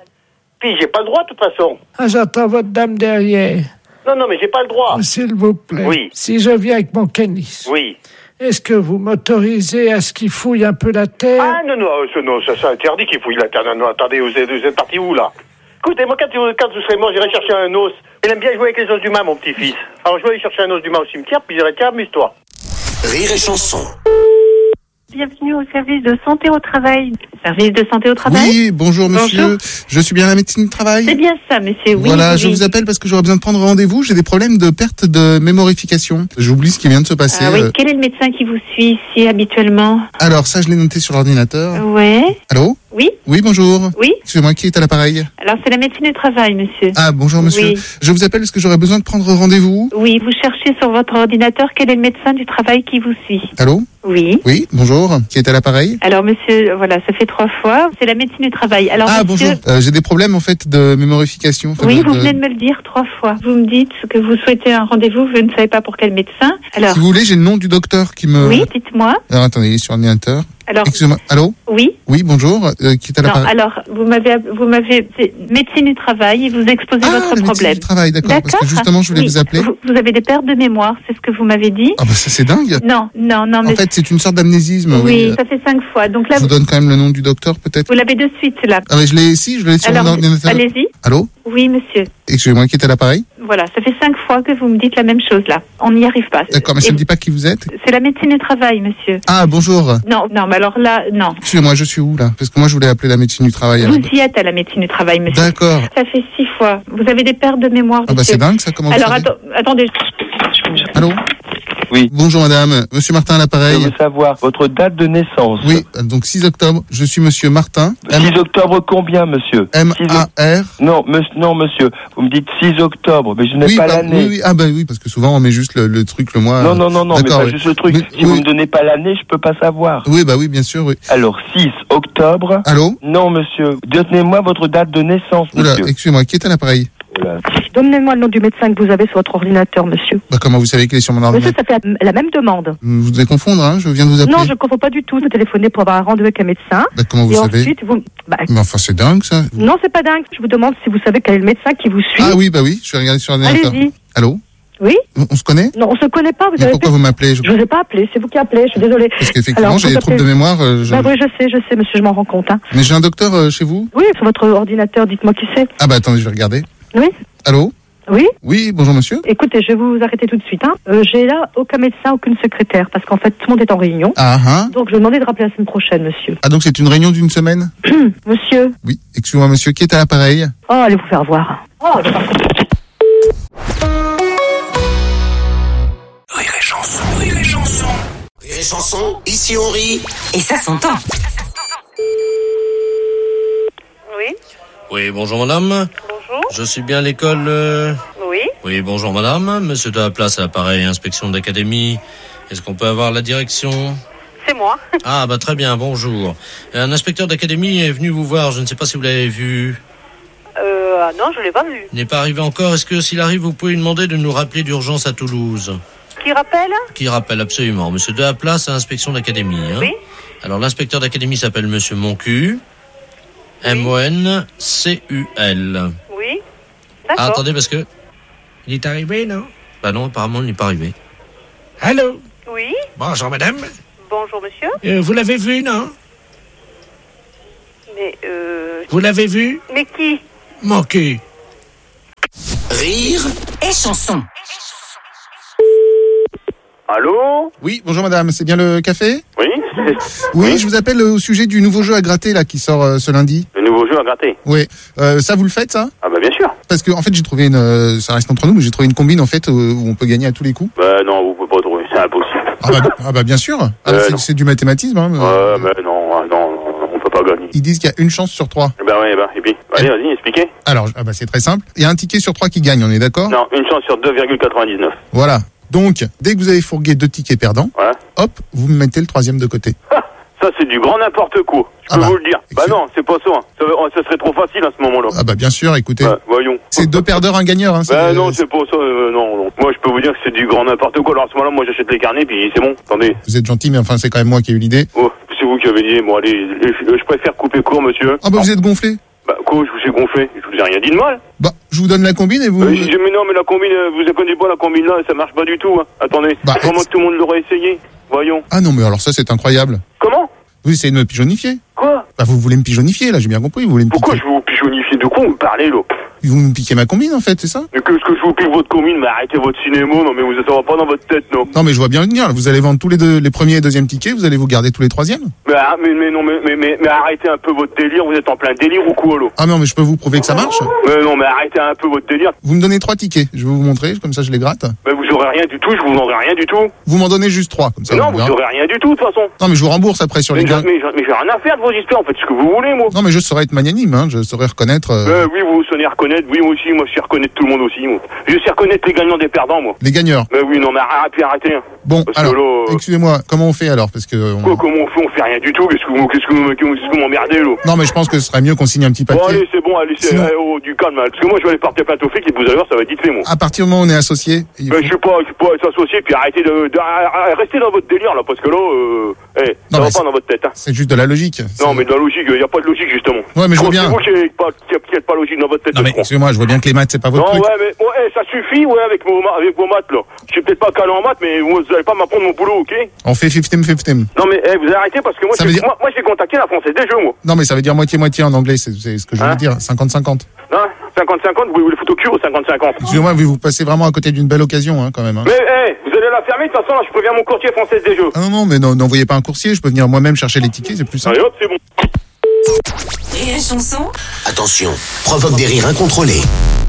S10: Puis j'ai pas le droit, de toute façon.
S1: Ah, j'entends votre dame derrière.
S10: Non, non, mais j'ai pas le droit.
S1: Oh, s'il vous plaît.
S10: Oui.
S1: Si je viens avec mon canis.
S10: Oui.
S1: Est-ce que vous m'autorisez à ce qu'il fouille un peu la terre?
S10: Ah non, non, ça, non, ça, ça interdit qu'il fouille la terre. Non, non, attendez, vous êtes, vous êtes parti où, là? Écoutez, moi, quand, quand vous serez mort, j'irai chercher un os. Il aime bien jouer avec les os d'humain, mon petit-fils. Alors, je vais aller chercher un os d'humain au cimetière, puis je dirai, tiens, amuse-toi.
S4: Rire et chanson.
S16: Bienvenue au service de santé au travail. Service de santé au travail?
S7: Oui, bonjour monsieur.
S16: Bonjour.
S7: Je suis bien à la médecine du travail.
S16: C'est bien ça, monsieur, oui.
S7: Voilà,
S16: oui,
S7: je
S16: oui.
S7: vous appelle parce que j'aurais besoin de prendre rendez-vous. J'ai des problèmes de perte de mémorification. J'oublie ce qui vient de se passer.
S16: Ah oui,
S7: euh.
S16: quel est le médecin qui vous suit ici habituellement?
S7: Alors ça, je l'ai noté sur l'ordinateur.
S16: Ouais.
S7: Allô?
S16: Oui.
S7: Oui, bonjour.
S16: Oui.
S7: Excusez-moi, qui est à l'appareil?
S16: Alors c'est la médecine du travail, monsieur.
S7: Ah, bonjour monsieur.
S16: Oui.
S7: Je vous appelle parce que j'aurais besoin de prendre rendez-vous.
S16: Oui, vous cherchez sur votre ordinateur quel est le médecin du travail qui vous suit.
S7: Allô?
S16: Oui.
S7: Oui, bonjour. Qui est à l'appareil?
S16: Alors monsieur, voilà, ça fait trois fois. C'est la médecine du travail. Alors
S7: Ah,
S16: monsieur...
S7: bonjour. Euh, j'ai des problèmes en fait de mémorification. Enfin,
S16: Oui,
S7: de-
S16: vous
S7: de-
S16: venez de me le dire trois fois. Vous me dites que vous souhaitez un rendez-vous, vous ne savez pas pour quel médecin. Alors,
S7: Si vous voulez, j'ai le nom du docteur qui me...
S16: oui, dites-moi.
S7: Alors attendez, il est sur l'ordinateur.
S16: Alors,
S7: Excusez-moi. Allô?
S16: oui.
S7: Oui, bonjour. Euh, qui est à
S16: Non,
S7: l'appareil?
S16: alors, vous m'avez, vous m'avez, c'est médecine du travail et vous exposez
S7: Ah,
S16: votre
S7: la médecine
S16: problème.
S7: du travail, d'accord, parce que justement, je voulais
S16: Oui.
S7: vous appeler.
S16: Vous, vous avez des pertes de mémoire, c'est ce que vous m'avez dit?
S7: Ah bah ça c'est dingue.
S16: Non, non, non, mais...
S7: En fait, c'est une sorte d'amnésisme.
S16: oui,
S7: Oui.
S16: ça fait cinq fois. Donc là,
S7: Je vous
S16: vous,
S7: donne quand même le nom du docteur, peut-être.
S16: vous l'avez de suite, là.
S7: Ah mais je l'ai ici, je l'ai sur
S16: Alors,
S7: mon ordinateur.
S16: allez-y.
S7: Allô?
S16: Oui, monsieur.
S7: Excusez-moi, qui est à l'appareil?
S16: Voilà, ça fait cinq fois que vous me dites la même chose, là. On n'y arrive pas.
S7: D'accord, mais ça
S16: Et
S7: ne me dit pas qui vous êtes?
S16: c'est la médecine du travail, monsieur.
S7: Ah, bonjour.
S16: Non, non, mais alors là, non.
S7: Excusez-moi, je suis où, là? Parce que moi, je voulais appeler la médecine du travail.
S16: Vous
S7: alors.
S16: y êtes à la médecine du travail, monsieur.
S7: D'accord.
S16: Ça fait six fois. Vous avez des pertes de mémoire,
S7: Ah bah
S16: monsieur.
S7: c'est dingue, ça, comment vous
S16: Alors,
S7: savez?
S16: atten- attendez.
S7: Allô?
S17: Oui.
S7: Bonjour madame, monsieur Martin à l'appareil.
S17: Je veux savoir votre date de naissance.
S7: Oui, donc six octobre, je suis monsieur Martin.
S17: six octobre combien, monsieur?
S7: M A R.
S17: Non, monsieur, non, monsieur. Vous me dites six octobre, mais je n'ai
S7: Oui,
S17: pas
S7: bah,
S17: l'année.
S7: oui, oui, ah bah oui, parce que souvent on met juste le, le truc, le mois.
S17: Non,
S7: euh,
S17: non, non, non, mais
S7: d'accord,
S17: pas
S7: oui.
S17: juste le truc.
S7: Mais-
S17: si vous
S7: oui.
S17: me donnez pas l'année, je peux pas savoir.
S7: Oui, bah oui, bien sûr, oui.
S17: Alors, six octobre.
S7: Allô?
S17: Non, monsieur. Donnez-moi votre date de naissance,
S7: Oula,
S17: monsieur.
S7: excusez-moi, qui est à l'appareil?
S18: Donnez-moi le nom du médecin que vous avez sur votre ordinateur, monsieur.
S7: Bah comment vous savez qu'il est sur mon
S18: Monsieur,
S7: ordinateur?
S18: ça fait la, la même demande.
S7: Vous devez confondre, hein, je viens de vous appeler.
S18: Non, je ne comprends pas du tout. Vous téléphonez pour avoir un rendez-vous avec un médecin.
S7: Bah, comment vous
S18: et
S7: savez?
S18: ensuite, vous... Bah,
S7: Mais enfin, c'est dingue, ça.
S18: non, c'est pas dingue. Je vous demande si vous savez quel est le médecin qui vous suit.
S7: Ah oui, bah oui, je vais regarder sur l'ordinateur.
S18: Allez-y.
S7: Allô?
S18: Oui?
S7: On, on se connaît?
S18: Non, on se connaît pas. Vous
S7: Mais
S18: avez
S7: pourquoi
S18: fait-
S7: vous m'appelez? Je-
S18: Je vous ai pas appelé. C'est vous qui appelez. Je suis désolée.
S7: Parce qu'effectivement,
S18: Alors,
S7: j'ai
S18: vous
S7: des troubles de
S18: appelez-
S7: mémoire. euh, je-
S18: Bah oui, je sais, je sais, monsieur, je m'en rends compte. Hein.
S7: Mais j'ai un docteur euh, chez vous?
S18: Oui, sur votre ordinateur, dites-moi qui c'est.
S7: Ah bah attendez, je vais regarder.
S18: Oui?
S7: Allô?
S18: Oui?
S7: Oui, bonjour monsieur.
S18: Écoutez, je vais vous arrêter tout de suite. Hein. Euh, j'ai là aucun médecin, aucune secrétaire, parce qu'en fait, tout le monde est en réunion.
S7: Ah ah.
S18: Donc, je vais demander de rappeler la semaine prochaine, monsieur.
S7: Ah donc c'est une réunion d'une semaine?
S18: Monsieur?
S7: Oui, excusez-moi monsieur, qui est à l'appareil?
S18: Oh, allez vous faire voir. Oh, je vais pas-
S4: Rire et chanson, rire et chanson. Rire et chanson, ici on rit.
S11: Et ça s'entend.
S2: Oui,
S12: Oui, bonjour madame.
S2: bonjour.
S12: Je suis bien à l'école. euh,
S2: Oui,
S12: Oui, bonjour madame. Monsieur de la place à l'appareil, inspection d'académie. Est-ce qu'on peut avoir la direction?
S2: c'est moi.
S12: Ah, bah très bien, bonjour. Un inspecteur d'académie est venu vous voir, je ne sais pas si vous l'avez vu.
S2: Euh, ah non, je l'ai pas vu.
S12: Il n'est pas arrivé encore. Est-ce que s'il arrive, vous pouvez lui demander de nous rappeler d'urgence à Toulouse?
S2: Qui rappelle?
S12: Qui rappelle absolument. Monsieur de la place à inspection d'académie. Hein.
S2: Oui.
S12: Alors l'inspecteur d'académie s'appelle monsieur Moncu. M O N C U L.
S2: Oui.
S12: Ah,
S2: D'accord.
S12: attendez, parce que
S1: Il est arrivé, non?
S12: Bah non, apparemment, il n'est pas arrivé.
S1: Allô?
S14: Oui.
S1: Bonjour, madame.
S14: Bonjour, monsieur.
S1: Euh, vous l'avez vu, non?
S14: Mais, euh...
S1: Vous l'avez vu?
S14: Mais qui?
S1: Mon cul.
S4: Rire
S11: et chanson.
S8: Allô?
S7: Oui, bonjour madame, c'est bien le café?
S8: Oui.
S7: Oui, je vous appelle au sujet du nouveau jeu à gratter là qui sort euh, ce lundi.
S8: Le nouveau jeu à gratter?
S7: Oui, euh, ça vous le faites ça?
S8: Ah bah bien sûr.
S7: Parce que en fait j'ai trouvé une, euh, ça reste entre nous, mais j'ai trouvé une combine en fait où, où on peut gagner à tous les coups.
S8: Bah non, vous pouvez pas trouver, c'est impossible.
S7: Ah bah, ah bah bien sûr, ah,
S8: euh,
S7: c'est, c'est du mathématisme. Hein,
S8: euh, mais non, non, on peut pas gagner.
S7: Ils disent qu'il y a une chance sur trois.
S8: Bah ouais, bah et puis, allez,
S7: eh.
S8: vas-y, expliquez.
S7: Alors, ah bah c'est très simple. Il y a un ticket sur trois qui gagne, on est d'accord?
S8: Non, une chance sur deux virgule quatre-vingt-dix-neuf.
S7: Voilà. Donc, dès que vous avez fourgué deux tickets perdants,
S8: ouais.
S7: hop, vous me mettez le troisième de côté.
S8: Ah, ça, c'est du grand n'importe quoi. Je
S7: ah
S8: peux
S7: bah,
S8: vous le dire. Bah non, c'est pas ça. Hein. Ça, ça serait trop facile à ce moment-là.
S7: Ah bah bien sûr, écoutez.
S8: Bah, voyons.
S7: C'est deux perdeurs, un gagneur. Hein,
S8: bah non, c'est pas ça. Euh, non, non. Moi, je peux vous dire que c'est du grand n'importe quoi. Alors à ce moment-là, moi, j'achète les carnets, puis c'est bon. Attendez.
S7: Vous êtes gentil, mais enfin, c'est quand même moi qui ai eu l'idée.
S8: Oh, c'est vous qui avez dit. Bon, allez, je, je préfère couper court, monsieur.
S7: Ah bah non. Vous êtes gonflé.
S8: Bah quoi, je vous ai gonflé? Je vous ai rien dit de mal.
S7: Bah, je vous donne la combine et vous...
S8: Euh, je, mais non, mais la combine, vous ne connaissez pas la combine là, ça marche pas du tout. Hein. Attendez, bah, c'est vraiment que tout le monde l'aurait essayé. Voyons.
S7: Ah non, mais alors ça, c'est incroyable.
S8: Comment?
S7: Vous essayez de me pigeonnifier.
S8: Quoi?
S7: Bah vous voulez me pigeonnifier, là, j'ai bien compris. Vous voulez me
S8: Pourquoi
S7: piquer.
S8: Je vais vous pigeonnifier? De quoi vous me parlez, là?
S7: Vous me piquez ma combine, en fait, c'est ça?
S8: Mais qu'est-ce que je vous pique votre combine? Mais arrêtez votre cinéma, non mais vous ça va pas dans votre tête, non?
S7: Non mais je vois bien le venir, là. Vous allez vendre tous les deux, les premiers et deuxièmes tickets, vous allez vous garder tous les troisièmes?
S8: Mais, mais, mais non, mais, mais, mais, mais arrêtez un peu votre délire, vous êtes en plein délire ou quoi, là?
S7: Ah non, mais je peux vous prouver que ça marche?
S8: Mais non, mais arrêtez un peu votre délire.
S7: Vous me donnez trois tickets, je vais vous montrer, comme ça je les gratte.
S8: Mais vous aurez rien du tout, je vous vendrai rien du tout.
S7: Vous m'en donnez juste trois, comme ça.
S8: Mais non, vous aurez rien du tout, de toute façon.
S7: Non mais je vous rembourse après sur
S8: mais
S7: les gains.
S8: Mais, mais j'ai rien à faire de vos histoires, en fait, ce que vous voulez, moi.
S7: Non mais je saurais être magnanime, hein, je saurais reconnaître... Euh...
S8: Euh, oui, vous sonnez reconnaître, oui, moi aussi, moi je sais reconnaître tout le monde aussi, moi. Je sais reconnaître les gagnants des perdants, moi.
S7: Les gagneurs.
S8: Mais oui, non, mais arrêtez, arrêtez.
S7: Bon,
S8: parce
S7: alors,
S8: là, euh...
S7: excusez-moi, comment on fait alors? Parce que... On...
S8: Quoi, comment on fait? On fait rien du tout, qu'est-ce que vous, qu'est-ce que vous, qu'est-ce que vous m'emmerdez, là?
S7: Non mais je pense que ce serait mieux qu'on signe un petit papier.
S8: Bon, allez, c'est bon, allez, c'est Sinon... oh, du calme, hein, parce que moi je vais aller porter plainte aux flics et vous allez voir, ça va être vite fait, moi.
S7: À partir du moment où on est associés...
S8: Mais faut... je suis pas, je suis pas associé, puis arrêtez de, de, de, restez dans votre délire, là, parce que là, euh, hey, ça non, va pas dans votre tête, hein.
S7: C'est juste de la logique.
S8: Non, mais de la logique, il y a pas de logique, justement.
S7: Ouais, mais je vois bien.
S8: C'est vous qui n'êtes pas, pas logique dans votre tête.
S7: Non, mais excusez-moi, je vois bien que les maths, c'est pas votre
S8: non,
S7: truc.
S8: Non, ouais, mais ouais, ça suffit, ouais, avec vos, avec vos maths, là. Je suis peut-être pas calé en maths, mais vous allez pas m'apprendre mon boulot, ok?
S7: On fait fifty fifty.
S8: Non, mais hey, vous arrêtez parce que moi, j'ai dire... moi, moi, j'ai contacté la Française des Jeux, moi.
S7: Non, mais ça veut dire moitié-moitié en anglais, c'est, c'est ce que je veux hein? dire. cinquante cinquante.
S8: Non, cinquante cinquante, vous voulez les foutre au cul ou cinquante cinquante?
S7: Excusez-moi, vous, vous passez vraiment à côté d'une belle occasion, hein, quand même. Hein.
S8: Mais, hey, vous allez la fermer, de toute façon, là, je préviens mon courtier Française des Jeux.
S7: Ah non, non, mais non, n'envoyez pas un coursier, je peux venir moi-même chercher les tickets, c'est plus simple.
S8: Allez hop, c'est bon.
S11: Et une chanson?
S4: Attention, provoque des rires incontrôlés.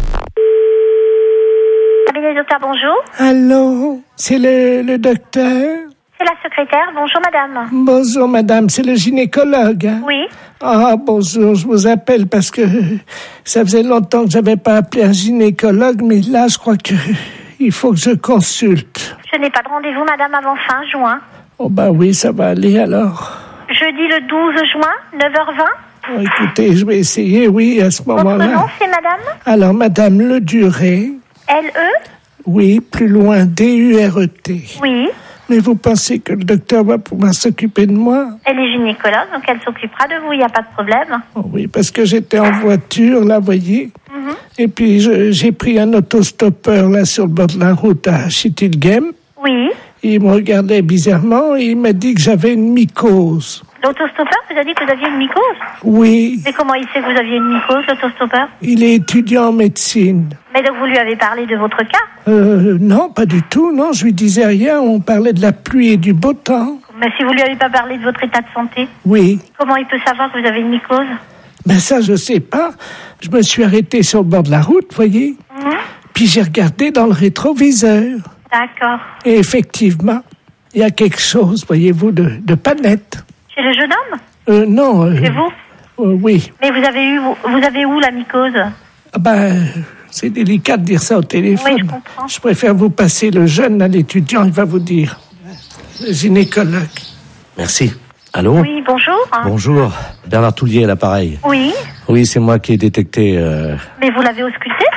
S14: Cabinet docteur, bonjour.
S1: Allô, c'est le, le docteur?
S14: C'est la secrétaire. Bonjour, madame.
S1: Bonjour, madame. C'est le gynécologue, hein?
S14: Oui.
S1: Ah, bonjour. Je vous appelle parce que ça faisait longtemps que j'avais pas appelé un gynécologue, mais là, je crois que il faut que je consulte.
S14: Je n'ai pas de rendez-vous, madame, avant fin juin.
S1: Oh, bah oui, ça va aller alors.
S14: Jeudi le douze juin, neuf heures vingt.
S1: Oh, écoutez, je vais essayer, oui, à ce moment-là.
S14: Votre nom, c'est madame?
S1: Alors, madame Le Duré.
S14: L E?
S1: Oui, plus loin, D U R E T.
S14: Oui.
S1: Mais vous pensez que le docteur va pouvoir s'occuper de moi?
S14: Elle est gynécologue, donc elle s'occupera de vous, il n'y a pas de problème.
S1: Oh oui, parce que j'étais en voiture, là, vous voyez. Mm-hmm. Et puis, je, j'ai pris un autostoppeur, là, sur le bord de la route à Schittilgem.
S14: Oui.
S1: Il me regardait bizarrement et il m'a dit que j'avais une mycose.
S14: L'autostoppeur vous a dit que vous aviez une mycose?
S1: Oui.
S14: Mais comment il sait que vous aviez une mycose, l'autostoppeur?
S1: Il est étudiant en médecine.
S14: Mais donc vous lui avez parlé de votre cas?
S1: Euh, non, pas du tout, non, je lui disais rien, on parlait de la pluie et du beau temps.
S14: Mais si vous lui avez pas parlé de votre état de santé?
S1: Oui.
S14: Comment il peut savoir que vous avez une mycose?
S1: Ben ça, je sais pas. Je me suis arrêté sur le bord de la route, vous voyez. Mmh. Puis j'ai regardé dans le rétroviseur.
S14: D'accord.
S1: Et effectivement, il y a quelque chose, voyez-vous, de, de pas net.
S14: Chez le jeune homme?
S1: Euh, non. Euh,
S14: Chez vous?
S1: Euh, oui.
S14: Mais vous avez eu, vous, vous avez où la mycose?
S1: Ah ben, c'est délicat de dire ça au téléphone.
S14: Oui, je comprends.
S1: Je préfère vous passer le jeune à l'étudiant, il va vous dire. Le gynécologue.
S12: Merci. Allô?
S14: Oui, bonjour.
S12: Bonjour. Bernard Toulier à l'appareil.
S14: Oui.
S12: Oui, c'est moi qui ai détecté... Euh...
S14: Mais vous l'avez ausculté?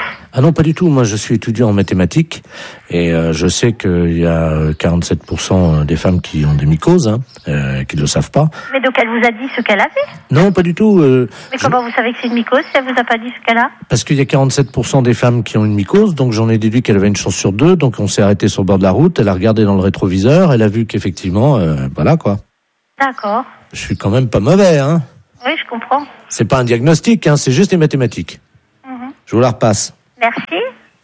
S12: Ah non, pas du tout. Moi, je suis étudiant en mathématiques et euh, je sais qu'il y a quarante-sept pour cent des femmes qui ont des mycoses, hein, euh, qui ne le savent pas.
S15: Mais donc elle vous a dit ce qu'elle avait?
S12: Non, pas du tout. Euh,
S15: Mais comment je... vous savez que c'est une mycose si elle vous a pas dit ce qu'elle a?
S12: Parce qu'il y a quarante-sept pour cent des femmes qui ont une mycose, donc j'en ai déduit qu'elle avait une chance sur deux. Donc on s'est arrêté sur le bord de la route, elle a regardé dans le rétroviseur, elle a vu qu'effectivement, euh, voilà quoi.
S15: D'accord.
S12: Je suis quand même pas mauvais, hein.
S15: Oui, je comprends.
S12: C'est pas un diagnostic, hein, c'est juste des mathématiques.
S15: Mm-hmm.
S12: Je vous la repasse.
S15: Merci.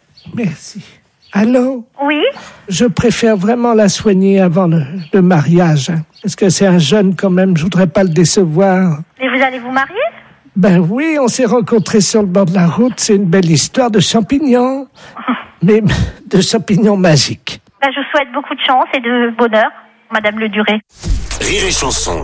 S1: Merci. Allô?
S15: Oui?
S1: Je préfère vraiment la soigner avant le, le mariage. Hein, parce que c'est un jeune quand même, je voudrais pas le décevoir.
S15: Et vous allez vous marier?
S1: Ben oui, on s'est rencontrés sur le bord de la route, c'est une belle histoire de champignons. Mais de champignons magiques.
S15: Ben, je vous souhaite beaucoup de chance et de bonheur, Madame Le Duré.
S4: Rire et chanson.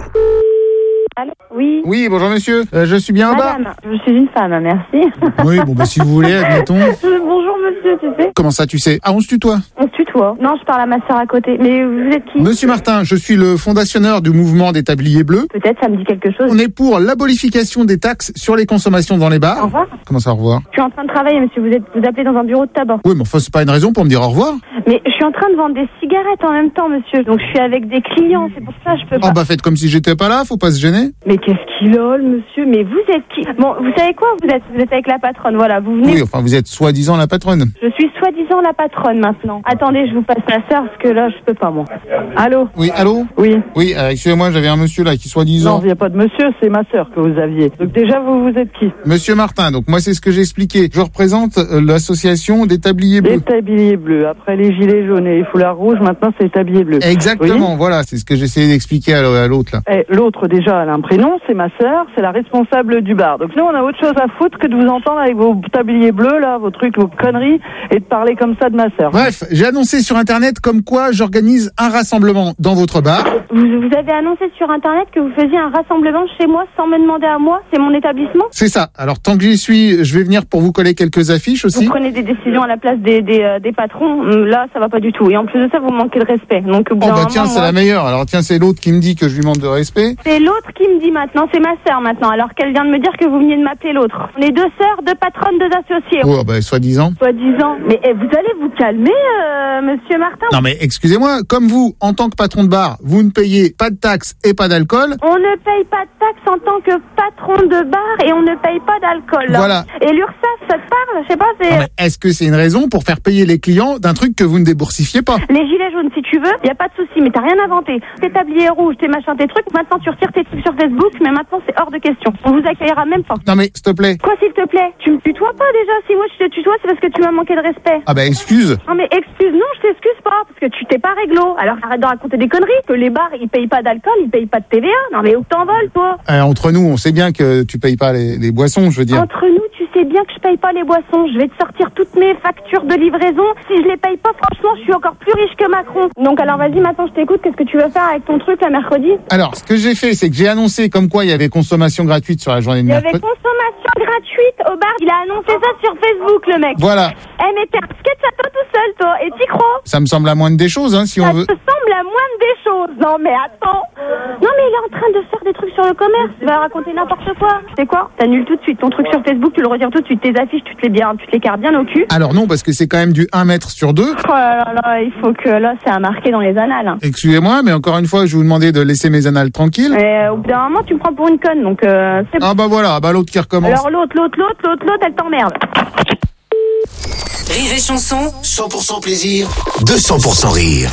S18: Allô? Oui.
S7: Oui, bonjour monsieur, euh, je suis bien au bar.
S18: Madame, je suis une femme, merci.
S7: Oui, bon bah si vous voulez, admettons.
S18: Bonjour monsieur, tu sais.
S7: Comment ça tu sais? Ah, on se tutoie.
S18: On se tutoie. Non, je parle à ma sœur à côté. Mais vous êtes qui?
S7: Monsieur Martin, je suis le fondationneur du mouvement des tabliers bleus.
S18: Peut-être, ça me dit quelque chose.
S7: On est pour l'abolification des taxes sur les consommations dans les bars.
S18: Au revoir.
S7: Comment ça, au revoir?
S18: Je suis en train de travailler, monsieur. Vous êtes vous appelez dans un bureau de tabac.
S7: Oui, mais enfin, c'est pas une raison pour me dire au revoir.
S18: Mais je suis en train de vendre des cigarettes en même temps, monsieur. Donc je suis avec des clients, c'est pour ça que je peux pas.
S7: Ah bah faites comme si j'étais pas là, faut pas se gêner.
S18: Mais qu'est-ce qu'il a, monsieur? Mais vous êtes qui? Bon, vous savez quoi? Vous êtes vous êtes avec la patronne, voilà. Vous venez.
S7: Oui, enfin vous êtes soi-disant la patronne.
S18: Je suis soi-disant la patronne maintenant. Attendez, je vous passe ma sœur parce que là, je peux pas moi. Allô?
S7: Oui, allô?
S18: Oui.
S7: Oui, euh, excusez-moi, j'avais un monsieur là qui soi-disant...
S19: Non, il n'y a pas de monsieur, c'est ma sœur que vous aviez. Donc déjà, vous, vous êtes qui?
S7: Monsieur Martin, donc moi c'est ce que j'ai expliqué. Je représente euh, l'association des tabliers bleus.
S19: Les tabliers bleus. Après les gilets jaunes et les foulards rouges, maintenant c'est les tabliers bleus.
S7: Exactement,
S19: oui,
S7: voilà, c'est ce que j'essayais d'expliquer à, à l'autre là.
S19: Et l'autre déjà, elle a un prénom, c'est ma sœur, c'est la responsable du bar. Donc nous, on a autre chose à foutre que de vous entendre avec vos tabliers bleus là, vos trucs, vos conneries, et de parler comme ça de ma sœur.
S7: Bref, j'ai annoncé sur internet comme quoi j'organise un rassemblement dans votre bar.
S18: Vous, vous avez annoncé sur internet que vous faisiez un rassemblement chez moi sans me demander à moi, c'est mon établissement?
S7: C'est ça. Alors tant que j'y suis, je vais venir pour vous coller quelques affiches aussi.
S18: Vous prenez des décisions à la place des, des, euh, des patrons, là ça va pas du tout. Et en plus de ça, vous manquez de respect. Donc,
S7: oh bah tiens, c'est moi... la meilleure. Alors tiens, c'est l'autre qui me dit que je lui manque de respect.
S18: C'est l'autre qui me dit maintenant, c'est ma sœur maintenant, alors qu'elle vient de me dire que vous veniez de m'appeler l'autre. On est deux sœurs, deux patronnes, deux associés.
S7: Oh bah soi-disant.
S18: Soi-disant. Mais eh, vous allez vous calmer, euh, monsieur Martin?
S7: Non mais excusez-moi, comme vous, en tant que patron de bar, vous ne payez pas de taxes et pas d'alcool.
S18: On ne paye pas de taxes en tant que patron de bar et on ne paye pas d'alcool.
S7: Voilà.
S18: Et l'URSSAF, ça te parle? Je sais pas, c'est...
S7: Non, mais est-ce que c'est une raison pour faire payer les clients d'un truc que vous ne déboursiffiez pas?
S18: Les gilets jaunes, si tu veux, y a pas de souci, mais t'as rien inventé. Tes tabliers rouges, tes machins, tes trucs, maintenant tu retires tes trucs sur Facebook, mais maintenant c'est hors de question. On vous accueillera même pas.
S7: Non mais, s'il te plaît.
S18: Quoi, s'il te plaît? Tu me tutoies pas déjà? Si moi je te tutoie, c'est parce que tu m'as manqué de respect.
S7: Ah bah excuse.
S18: Non mais excuse, non, je t'excuse pas, parce que tu t'es pas réglo. Alors arrête de raconter des conneries, que les bars ils payent pas d'alcool, ils payent pas de T V A. Non mais où t'envoles, toi?
S7: Euh, entre nous, on sait bien que tu payes pas les, les boissons, je veux dire.
S18: Entre nous, tu sais bien que je paye pas les boissons. Je vais te sortir toutes mes factures de livraison. Si je les paye pas, franchement, je suis encore plus riche que Macron. Donc alors vas-y, maintenant je t'écoute. Qu'est-ce que tu veux faire avec ton truc la mercredi?
S7: Alors, ce que j'ai fait, c'est que j'ai annoncé comme quoi il y avait consommation gratuite sur la journée de mercredi.
S18: Il y avait consommation gratuite au bar. Il a annoncé ça sur Facebook, le mec.
S7: Voilà.
S18: Eh mais t'es un sketch à toi tout seul, toi. Et t'y crois?
S7: Ça me semble la moindre des choses, hein, si
S18: ça
S7: on veut.
S18: Ça te semble la moindre des choses. Non mais attends. Non mais il est en train de faire des trucs sur le commerce. Il va raconter n'importe quoi. C'est quoi? T'annules tout de suite ton truc sur Facebook. Tu le retires tout de suite. Tes affiches, tu te les bien, tu te les cartes bien au cul.
S7: Alors non, parce que c'est quand même du un mètre sur deux.
S18: Oh là là, il faut que là, c'est à marquer dans les annales. Hein.
S7: Excusez-moi, mais encore une fois, je vais vous demander de laisser mes annales tranquilles.
S18: Et euh, au bout d'un moment, tu me prends pour une conne, donc euh, c'est...
S7: Ah bah voilà, bah l'autre qui recommence.
S18: Alors l'autre, l'autre, l'autre, l'autre, l'autre, elle t'emmerde.
S11: Rire et chanson.
S4: cent pour cent plaisir, deux cents pour cent rire.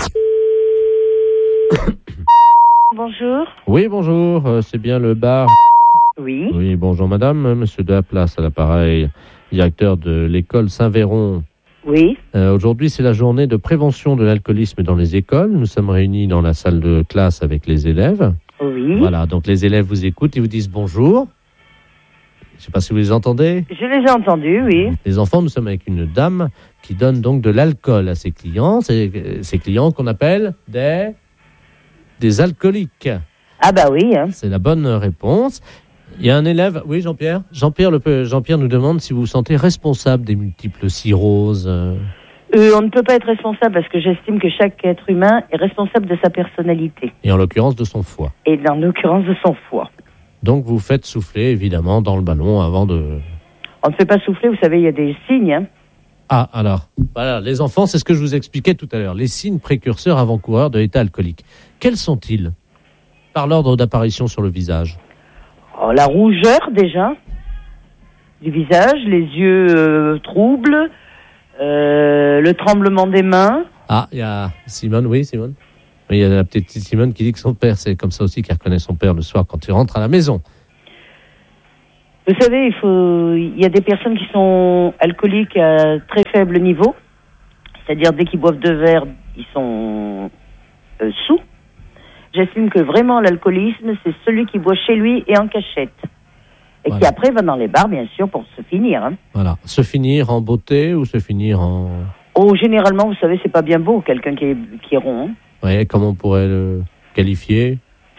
S15: Bonjour.
S12: Oui, bonjour, euh, c'est bien le bar.
S15: Oui.
S12: Oui, bonjour madame, monsieur de la place à l'appareil, directeur de l'école Saint-Véron.
S15: Oui.
S12: Euh, aujourd'hui, c'est la journée de prévention de l'alcoolisme dans les écoles. Nous sommes réunis dans la salle de classe avec les élèves.
S15: Oui.
S12: Voilà, donc les élèves vous écoutent, ils vous disent bonjour. Je ne sais pas si vous les entendez.
S15: Je les ai entendus, oui.
S12: Les enfants, nous sommes avec une dame qui donne donc de l'alcool à ses clients. C'est ces clients qu'on appelle des, des alcooliques.
S15: Ah bah oui. Hein.
S12: C'est la bonne réponse. Il y a un élève, oui Jean-Pierre Jean-Pierre, le, Jean-Pierre nous demande si vous vous sentez responsable des multiples cirrhoses. Euh...
S15: Euh, on ne peut pas être responsable parce que j'estime que chaque être humain est responsable de sa personnalité.
S12: Et en l'occurrence de son foie.
S15: Et en l'occurrence de son foie.
S12: Donc vous faites souffler évidemment dans le ballon avant de...
S20: On ne fait pas souffler, vous savez, il y a des signes. Hein.
S12: Ah, alors, voilà, les enfants, c'est ce que je vous expliquais tout à l'heure. Les signes précurseurs avant-coureurs de l'état alcoolique. Quels sont-ils? Par l'ordre d'apparition sur le visage.
S20: Oh, la rougeur, déjà, du visage, les yeux euh, troubles, euh, le tremblement des mains.
S12: Ah, il y a Simone, oui, Simone. Oui, il y a la petite Simone qui dit que son père, c'est comme ça aussi qu'elle reconnaît son père le soir quand il rentre à la maison.
S20: Vous savez, il faut, il y a des personnes qui sont alcooliques à très faible niveau, c'est-à-dire dès qu'ils boivent deux verres, ils sont euh, sous. J'estime que vraiment l'alcoolisme, c'est celui qui boit chez lui et en cachette. Et voilà. Qui après va dans les bars, bien sûr, pour se finir. Hein.
S12: Voilà. Se finir en beauté ou se finir en...
S20: Oh, généralement, vous savez, c'est pas bien beau, quelqu'un qui est, qui est rond. Hein.
S12: Oui, comment on pourrait le qualifier?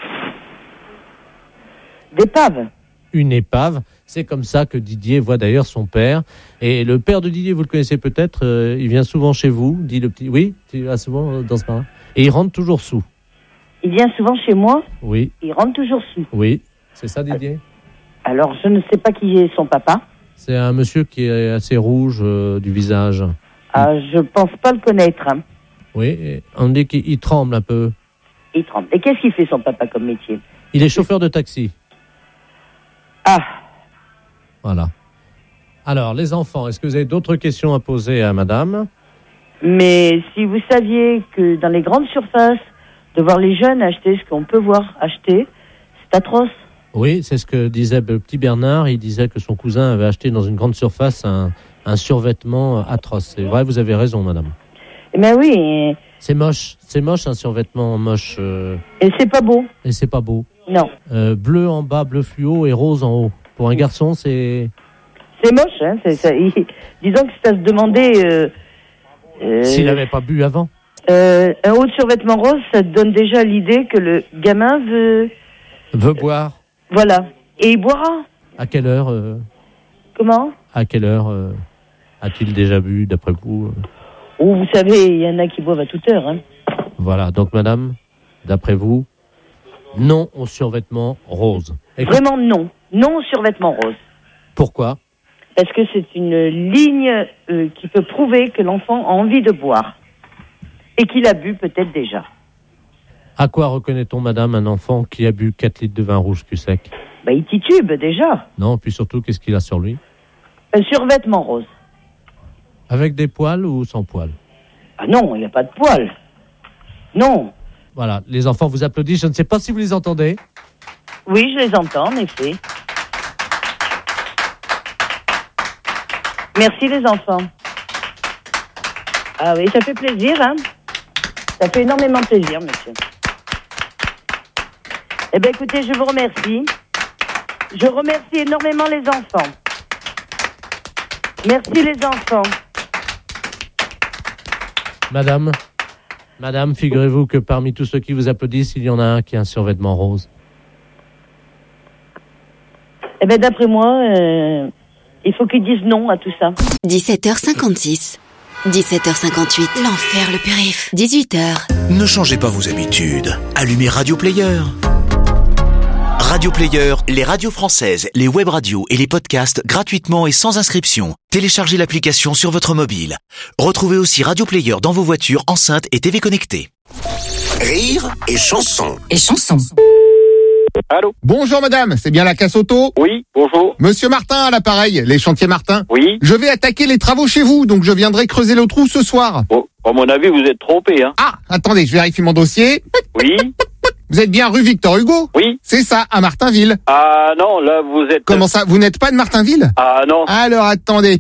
S20: D'épave.
S12: Une épave. C'est comme ça que Didier voit d'ailleurs son père. Et le père de Didier, vous le connaissez peut-être, euh, il vient souvent chez vous, dit le petit... Oui, tu vas souvent euh, dans ce bar. Et il rentre toujours sous.
S20: Il vient souvent chez moi.
S12: Oui.
S20: Il rentre toujours sous.
S12: Oui, c'est ça Didier.
S20: Alors, je ne sais pas qui est son papa.
S12: C'est un monsieur qui est assez rouge euh, du visage.
S20: Ah, je pense pas le connaître. Hein.
S12: Oui, on dit qu'il tremble un peu.
S20: Il tremble. Et qu'est-ce qu'il fait son papa comme métier?
S12: Il est chauffeur de taxi.
S20: Ah.
S12: Voilà. Alors, les enfants, est-ce que vous avez d'autres questions à poser à madame?
S20: Mais si vous saviez que dans les grandes surfaces, de voir les jeunes acheter ce qu'on peut voir acheter, c'est atroce.
S12: Oui, c'est ce que disait le petit Bernard. Il disait que son cousin avait acheté dans une grande surface un, un survêtement atroce. C'est vrai, vous avez raison, madame.
S20: Eh bien oui. Et...
S12: C'est moche. C'est moche, un survêtement moche. Euh...
S20: Et c'est pas beau.
S12: Et c'est pas beau.
S20: Non.
S12: Euh, bleu en bas, bleu fluo et rose en haut. Pour un garçon, c'est...
S20: C'est moche, hein. C'est, ça. Il... Disons que c'est à se demander... Euh...
S12: Euh... S'il n'avait pas bu avant.
S20: Euh, un haut de survêtement rose, ça te donne déjà l'idée que le gamin veut...
S12: Veut boire.
S20: Voilà. Et il boira.
S12: À quelle heure euh...
S20: Comment?
S12: À quelle heure euh... a-t-il déjà bu, d'après vous?
S20: Oh, vous savez, il y en a qui boivent à toute heure. Hein.
S12: Voilà. Donc, madame, d'après vous, non au survêtement rose.
S20: Écoute... Vraiment non. Non au survêtement rose.
S12: Pourquoi?
S20: Parce que c'est une ligne euh, qui peut prouver que l'enfant a envie de boire. Et qu'il a bu peut-être déjà.
S12: À quoi reconnaît-on, madame, un enfant qui a bu quatre litres de vin rouge cul sec?
S20: Bah, il titube déjà.
S12: Non, puis surtout, qu'est-ce qu'il a sur lui?
S20: Un survêtement rose.
S12: Avec des poils ou sans poils?
S20: Ah non, il n'y a pas de poils. Non.
S12: Voilà, les enfants vous applaudissent. Je ne sais pas si vous les entendez.
S20: Oui, je les entends, en effet. Merci, les enfants. Ah oui, ça fait plaisir, hein. Ça fait énormément plaisir, monsieur. Eh bien, écoutez, je vous remercie. Je remercie énormément les enfants. Merci, les enfants.
S12: Madame, madame, figurez-vous que parmi tous ceux qui vous applaudissent, il y en a un qui a un survêtement rose.
S20: Eh bien, d'après moi, euh, il faut qu'ils disent non à tout ça.
S11: dix-sept heures cinquante-six. dix-sept heures cinquante-huit. L'enfer, le périph. dix-huit heures.
S4: Ne changez pas vos habitudes. Allumez Radio Player. Radio Player, les radios françaises, les web radios et les podcasts gratuitement et sans inscription. Téléchargez l'application sur votre mobile. Retrouvez aussi Radio Player dans vos voitures, enceintes et T V connectées. Rire et chanson.
S11: Et chanson.
S7: Allô? Bonjour madame, c'est bien la casse auto?
S8: Oui, bonjour.
S7: Monsieur Martin à l'appareil, les chantiers Martin.
S8: Oui.
S7: Je vais attaquer les travaux chez vous, donc je viendrai creuser le trou ce soir.
S8: Bon, à mon avis, vous êtes trompé, hein.
S7: Ah, attendez, je vérifie mon dossier.
S8: Oui.
S7: Vous êtes bien rue Victor Hugo?
S8: Oui.
S7: C'est ça, à Martinville.
S8: Ah non, là, vous êtes...
S7: Comment ça, vous n'êtes pas de Martinville?
S8: Ah non.
S7: Alors, attendez.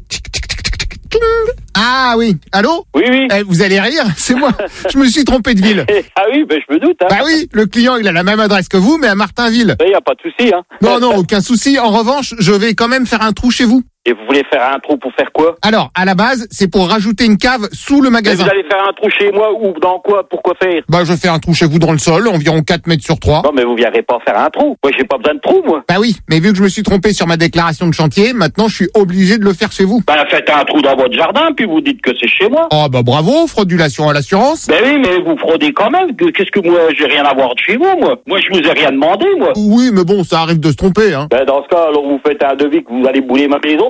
S7: Ah oui, allô?
S8: Oui, oui.
S7: Eh, vous allez rire, c'est moi. Je me suis trompé de ville.
S8: Ah oui, ben je me doute. Hein.
S7: Bah oui, le client, il a la même adresse que vous, mais à Martinville.
S8: Il n'y a pas de souci. Hein.
S7: Non, non, aucun souci. En revanche, je vais quand même faire un trou chez vous.
S8: Et vous voulez faire un trou pour faire quoi?
S7: Alors, à la base, c'est pour rajouter une cave sous le magasin.
S8: Mais vous allez faire un trou chez moi ou dans quoi? Pourquoi faire?
S7: Bah, je fais un trou chez vous dans le sol, environ quatre mètres sur trois.
S8: Non, mais vous viendrez pas faire un trou. Moi, j'ai pas besoin de trou, moi.
S7: Bah oui, mais vu que je me suis trompé sur ma déclaration de chantier, maintenant, je suis obligé de le faire chez vous.
S8: Bah, faites un trou dans votre jardin, puis vous dites que c'est chez moi.
S7: Oh, bah bravo, fraudulation à l'assurance.
S8: Ben oui, mais vous fraudez quand même. Qu'est-ce que moi, j'ai rien à voir de chez vous, moi? Moi, je vous ai rien demandé, moi.
S7: Oui, mais bon, ça arrive de se tromper, hein.
S8: Ben, dans ce cas, alors vous faites un devis que vous allez bouler ma maison,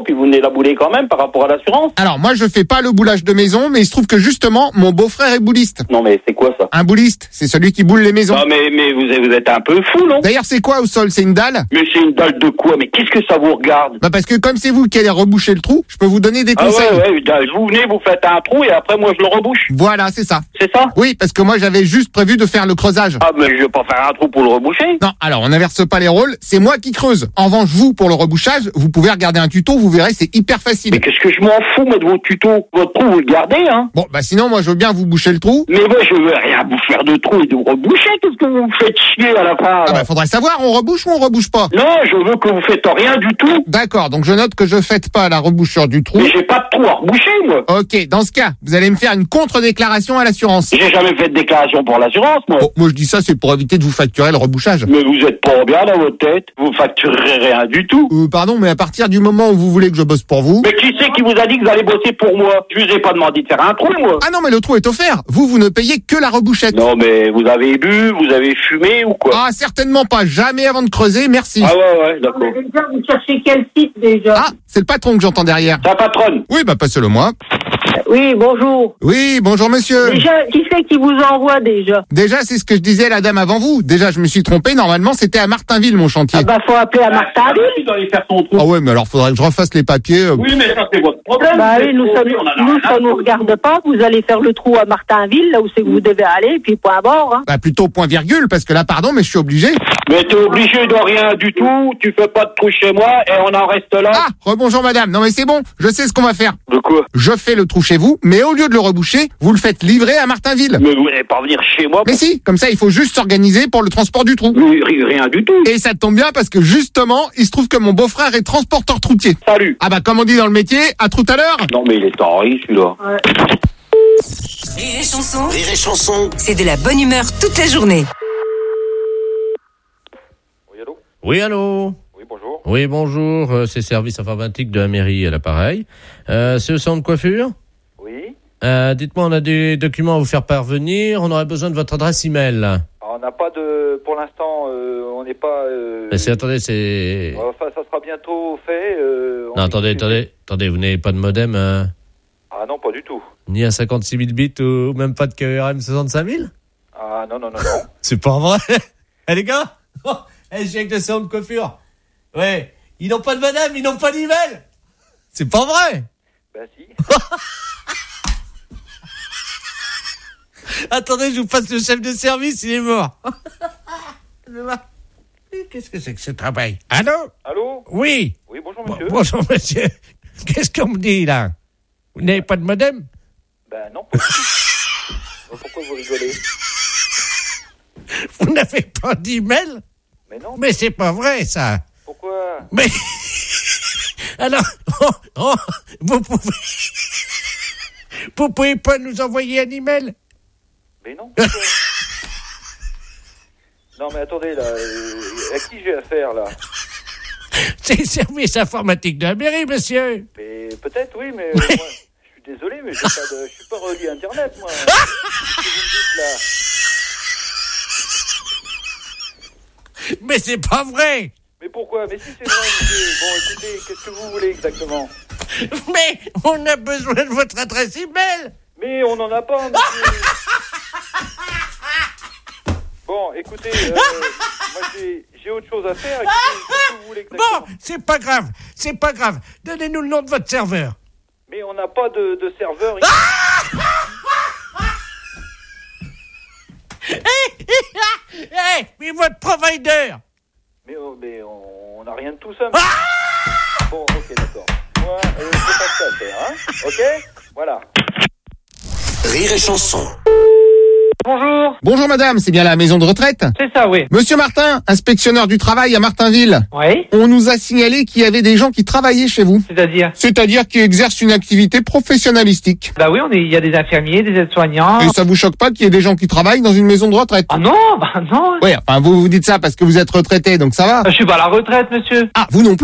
S3: puis vous venez la bouler quand même par rapport à l'assurance.
S7: Alors, moi, je fais pas le boulage de maison, mais il se trouve que justement, mon beau-frère est bouliste.
S3: Non, mais c'est quoi ça?
S7: Un bouliste, c'est celui qui boule les maisons.
S3: Non, mais, mais vous, êtes, vous êtes un peu fou, non?
S7: D'ailleurs, c'est quoi au sol? C'est une dalle?
S3: Mais c'est une dalle de quoi? Mais qu'est-ce que ça vous regarde?
S7: Bah, parce que comme c'est vous qui allez reboucher le trou, je peux vous donner des
S3: ah
S7: conseils.
S3: ouais, ouais, vous venez, vous faites un trou et après, moi, je le rebouche.
S7: Voilà, c'est ça.
S3: C'est ça?
S7: Oui, parce que moi, j'avais juste prévu de faire le creusage.
S3: Ah, mais je vais pas faire un trou pour le reboucher.
S7: Non, alors, on n'inverse pas les rôles, c'est moi qui creuse. En revanche, vous, pour le rebouchage, vous pouvez regarder un tuto, vous verrez, c'est hyper facile.
S3: Mais qu'est-ce que je m'en fous, moi, de vos tutos? Votre trou, vous le gardez, hein?
S7: Bon, bah sinon, moi, je veux bien vous boucher le trou.
S3: Mais moi, je veux rien vous faire de trou et de reboucher. Qu'est-ce que vous me faites chier à la fin?
S7: Ah bah, faudrait savoir, on rebouche ou on rebouche pas?
S3: Non, je veux que vous faites rien du tout.
S7: D'accord, donc je note que je faites pas la rebouchure du trou.
S3: Mais j'ai pas de trou à reboucher, moi.
S7: Ok, dans ce cas, vous allez me faire une contre-déclaration à l'assurance.
S3: J'ai jamais fait de déclaration pour l'assurance, moi.
S7: Bon, moi, je dis ça, c'est pour éviter de vous facturer le rebouchage.
S3: Mais vous êtes pas bien dans votre tête. Vous facturerez rien du tout.
S7: Euh, pardon, mais à partir du moment où vous voulez que je bosse pour vous...
S3: Mais qui c'est qui vous a dit que vous allez bosser pour moi? Je vous ai pas demandé de faire un trou, moi.
S7: Ah non, mais le trou est offert. Vous, vous ne payez que la rebouchette.
S3: Non, mais vous avez bu, vous avez fumé ou quoi?
S7: Ah, certainement pas. Jamais avant de creuser, merci.
S3: Ah ouais, ouais, d'accord.
S5: Mais déjà, vous cherchez quel site déjà?
S7: Ah, c'est le patron que j'entends derrière.
S3: Ta patronne?
S7: Oui, bah passez-le moi.
S5: Oui, bonjour.
S7: Oui, bonjour monsieur.
S5: Déjà, qui c'est qui vous envoie déjà?
S7: Déjà, c'est ce que je disais à la dame avant vous. Déjà, je me suis trompé. Normalement, c'était à Martinville, mon chantier.
S5: Ah bah, faut appeler à Martinville.
S3: Tu dois aller faire ton trou.
S7: Ah ouais, mais alors, faudrait que je refasse les papiers.
S3: Oui, mais ça, c'est votre problème.
S5: Bah oui, nous, ça, nous, ça nous regarde pas. Vous allez faire le trou à Martinville, là où c'est que vous devez aller, puis point barre. Hein.
S7: Bah plutôt point virgule, parce que là, pardon, mais je suis obligé.
S3: Mais t'es obligé de rien du tout. Tu fais pas de trou chez moi et on en reste là.
S7: Ah, rebonjour madame. Non mais c'est bon, je sais ce qu'on va faire.
S3: De quoi?
S7: Je fais le trou chez vous, mais au lieu de le reboucher, vous le faites livrer à Martinville.
S3: Mais vous n'allez pas venir chez moi.
S7: Mais si, comme ça, il faut juste s'organiser pour le transport du trou.
S3: Mais rien du tout.
S7: Et ça tombe bien parce que justement, il se trouve que mon beau-frère est transporteur troutier.
S3: Salut.
S7: Ah bah comme on dit dans le métier, à tout à l'heure.
S3: Non mais il est taré celui-là.
S5: Ouais.
S4: Rire et chanson. Rire et chanson.
S11: C'est de la bonne humeur toute la journée.
S8: Oui, allô?
S12: Oui, allô?
S8: Oui, bonjour.
S12: Oui, bonjour. euh, C'est Service informatique de la mairie à l'appareil. Euh, c'est le centre de coiffure?
S8: Oui.
S12: Euh, dites-moi, on a des documents à vous faire parvenir. On aurait besoin de votre adresse email.
S8: Alors, on n'a pas de... Pour l'instant, euh, on n'est pas... Euh...
S12: Mais c'est, attendez, c'est...
S8: Enfin, ça sera bientôt fait. Euh,
S12: Non, attendez, attendez, attendez, vous n'avez pas de modem, hein?
S8: Ah non, pas du tout.
S12: Ni à cinquante-six mille bits ou même pas de K R M soixante-cinq mille?
S8: Ah non, non, non, non.
S12: C'est pas vrai. Eh les gars, oh, eh, je suis avec le salon de coiffure. Ouais, ils n'ont pas de madame, ils n'ont pas d'email. C'est pas vrai.
S8: Ben si.
S12: Attendez, je vous passe le chef de service, il est mort. Qu'est-ce que c'est que ce travail? Allô?
S8: Allô?
S12: Oui.
S8: Oui, bonjour monsieur.
S12: Bon, bonjour monsieur. Qu'est-ce qu'on me dit là? Vous n'avez pas de modem?
S8: Ben non, pas du tout. Pourquoi vous rigolez?
S12: Vous n'avez pas d'email?
S8: Mais non.
S12: Mais c'est pas vrai ça.
S8: Pourquoi?
S12: Mais alors, oh, oh, vous pouvez, vous pouvez pas nous envoyer un email?
S8: Mais non. Pourquoi? Non mais attendez là, euh, à qui j'ai affaire là?
S12: C'est le service informatique de la mairie, monsieur.
S8: Mais peut-être oui, mais euh, moi, je suis désolé, mais j'ai pas de, je suis pas relié à Internet moi. Qu'est-ce que vous me dites là?
S12: Mais c'est pas vrai.
S8: Mais pourquoi? Mais si c'est vrai, monsieur. Bon, écoutez, qu'est-ce que vous voulez exactement?
S12: Mais on a besoin de votre adresse email.
S8: Mais on n'en a pas, monsieur. Bon, écoutez, euh, moi j'ai, j'ai autre chose à faire. Écoutez, qu'est-ce que vous voulez exactement?
S12: Bon, c'est pas grave, c'est pas grave. Donnez-nous le nom de votre serveur.
S8: Mais on n'a pas de, de serveur.
S12: Hey, mais votre provider.
S8: Mais, oh, mais on n'a rien de tout ça. Mais... Bon, ok, d'accord. Moi, euh, c'est pas ça à faire, hein. Ok? Voilà.
S4: Rire et chanson.
S5: Bonjour.
S7: Bonjour madame, c'est bien la maison de retraite?
S5: C'est ça, oui.
S7: Monsieur Martin, inspectionneur du travail à Martinville.
S5: Oui.
S7: On nous a signalé qu'il y avait des gens qui travaillaient chez vous.
S5: C'est-à-dire?
S7: C'est-à-dire qui exercent une activité professionnalistique.
S5: Bah oui, on est, il y a des infirmiers, des aides-soignants.
S7: Et ça vous choque pas qu'il y ait des gens qui travaillent dans une maison de retraite?
S5: Ah non, bah non.
S7: Oui, enfin vous vous dites ça parce que vous êtes retraité, donc ça va.
S5: Je suis pas à la retraite, monsieur.
S7: Ah, vous non plus?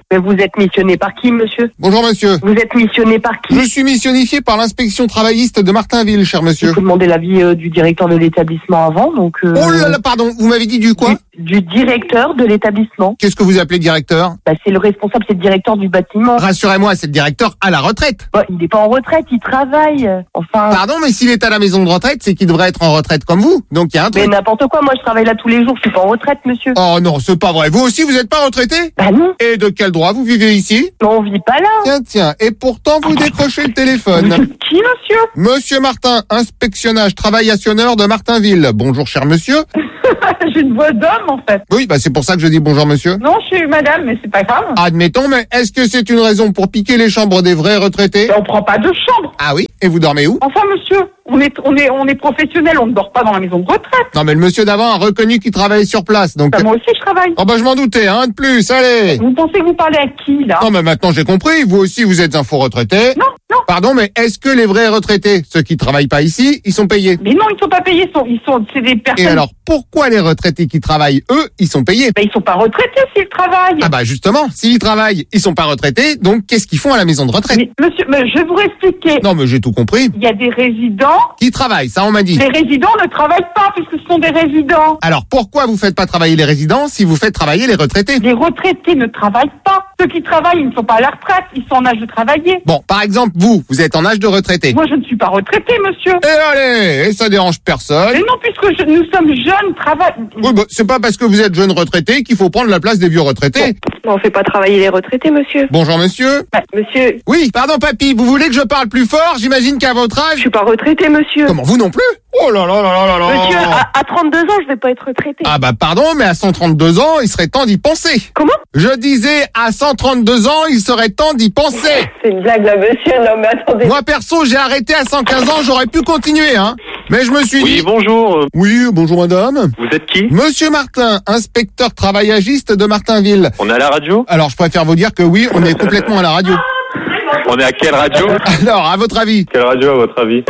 S2: Mais vous êtes missionné par qui, monsieur?
S7: Bonjour monsieur.
S2: Vous êtes missionné par qui?
S7: Je suis missionnifié par l'inspection travailliste de Martinville, cher monsieur.
S2: Il faut demander l'avis euh, du directeur de l'établissement avant, donc... Euh...
S7: Oh là là, pardon, vous m'avez dit du quoi?
S2: Du, du directeur de l'établissement.
S7: Qu'est-ce que vous appelez directeur?
S2: Bah, c'est le responsable, c'est le directeur du bâtiment.
S7: Rassurez-moi, c'est le directeur à la retraite.
S2: Bah, il n'est pas en retraite, il travaille. Enfin...
S7: Pardon, mais s'il est à la maison de retraite, c'est qu'il devrait être en retraite comme vous. Donc il y a un truc.
S2: Mais n'importe quoi, moi je travaille là tous les jours, je suis pas en retraite, monsieur.
S7: Oh non, c'est pas vrai. Vous aussi, vous n'êtes pas retraité?
S2: Bah non.
S7: Et de quel droit vous vivez ici?
S2: Non, on vit pas là.
S7: Tiens, tiens, et pourtant vous décrochez le téléphone.
S2: Qui, monsieur?
S7: Monsieur Martin, inspectionnage travaillationneur de Martinville. Bonjour, cher monsieur.
S16: J'ai une voix d'homme, en fait.
S7: Oui, bah c'est pour ça que je dis bonjour, monsieur.
S16: Non, je suis madame, mais c'est pas grave.
S7: Admettons, mais est-ce que c'est une raison pour piquer les chambres des vrais retraités?
S16: Mais on prend pas de chambre.
S7: Ah oui? Et vous dormez où?
S16: Enfin, monsieur, on est, on est, on est professionnel, on ne dort pas dans la maison de retraite.
S7: Non, mais le monsieur d'avant a reconnu qu'il travaillait sur place, donc...
S16: Bah, moi aussi, je travaille.
S7: Oh bah je m'en doutais, hein, de plus, allez.
S16: Vous pensez que vous parlez à qui, là?
S7: Non, mais maintenant j'ai compris, vous aussi vous êtes un faux retraité.
S16: Non, non.
S7: Pardon, mais est-ce que les vrais retraités, ceux qui travaillent pas ici, ils sont payés?
S16: Mais non, ils sont pas payés, ils sont, ils sont, c'est des personnes...
S7: Et alors, pourquoi les retraités qui travaillent, eux, ils sont payés?
S16: Bah, ils sont pas retraités s'ils travaillent.
S7: Ah bah justement, s'ils travaillent, ils sont pas retraités, donc qu'est-ce qu'ils font à la maison de retraite?
S16: Mais, monsieur, mais je vais vous expliquer.
S7: Non, mais j'ai tout compris.
S16: Il y a des résidents...
S7: Qui travaillent, ça on m'a dit.
S16: Les résidents ne travaillent pas puisque ce sont des résidents.
S7: Alors pourquoi vous faites pas travailler les résidents si vous faites travailler les retraités?
S16: Les retraités ne travaillent pas. Ceux qui travaillent, ils ne sont pas à la retraite, ils sont en âge de travailler.
S7: Bon, par exemple, vous, vous êtes en âge de retraité.
S16: Moi, je ne suis pas retraité, monsieur.
S7: Et allez, et ça dérange personne.
S16: Mais non, puisque je, nous sommes jeunes, travail...
S7: Oui, bah, c'est pas parce que vous êtes jeune retraité qu'il faut prendre la place des vieux retraités.
S2: Bon, on fait pas travailler les retraités, monsieur.
S7: Bonjour, monsieur.
S2: Bah, monsieur...
S7: Oui, pardon, papy, vous voulez que je parle plus fort? J'imagine qu'à votre âge...
S2: Je suis pas retraité, monsieur.
S7: Comment, vous non plus? Oh là là là là là là.
S2: Monsieur, à, à trente-deux ans, je vais pas être retraité.
S7: Ah bah pardon, mais à cent trente-deux ans, il serait temps d'y penser.
S2: Comment?
S7: Je disais, à cent trente-deux ans, il serait temps d'y penser.
S2: C'est une blague, là, monsieur. Non, mais attendez.
S7: Moi, perso, j'ai arrêté à cent quinze ans, j'aurais pu continuer, hein. Mais je me suis
S21: oui,
S7: dit...
S21: Oui, bonjour.
S7: Oui, bonjour madame.
S21: Vous êtes qui?
S7: Monsieur Martin, inspecteur travaillagiste de Martinville.
S21: On est à la radio?
S7: Alors, je préfère vous dire que oui, on est complètement à la radio.
S21: On est à quelle radio?
S7: Alors, à votre avis?
S21: Quelle radio, à votre avis?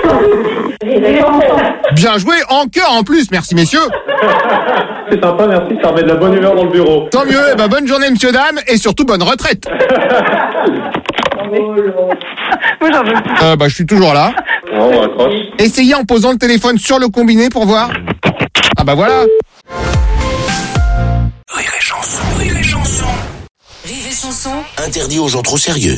S7: Bien joué, en cœur en plus, merci messieurs.
S21: C'est sympa, merci, ça remet de la bonne humeur dans le bureau.
S7: Tant mieux, eh ben, bonne journée monsieur, dame, et surtout bonne retraite.
S16: Moi, j'en veux plus.
S7: Euh, bah, je suis toujours là.
S21: Non, on raccroche.
S7: Essayez en posant le téléphone sur le combiné pour voir. Ah bah voilà.
S4: Rire et chanson, rire et chanson.
S11: Rire et chanson.
S4: Interdit aux gens trop sérieux.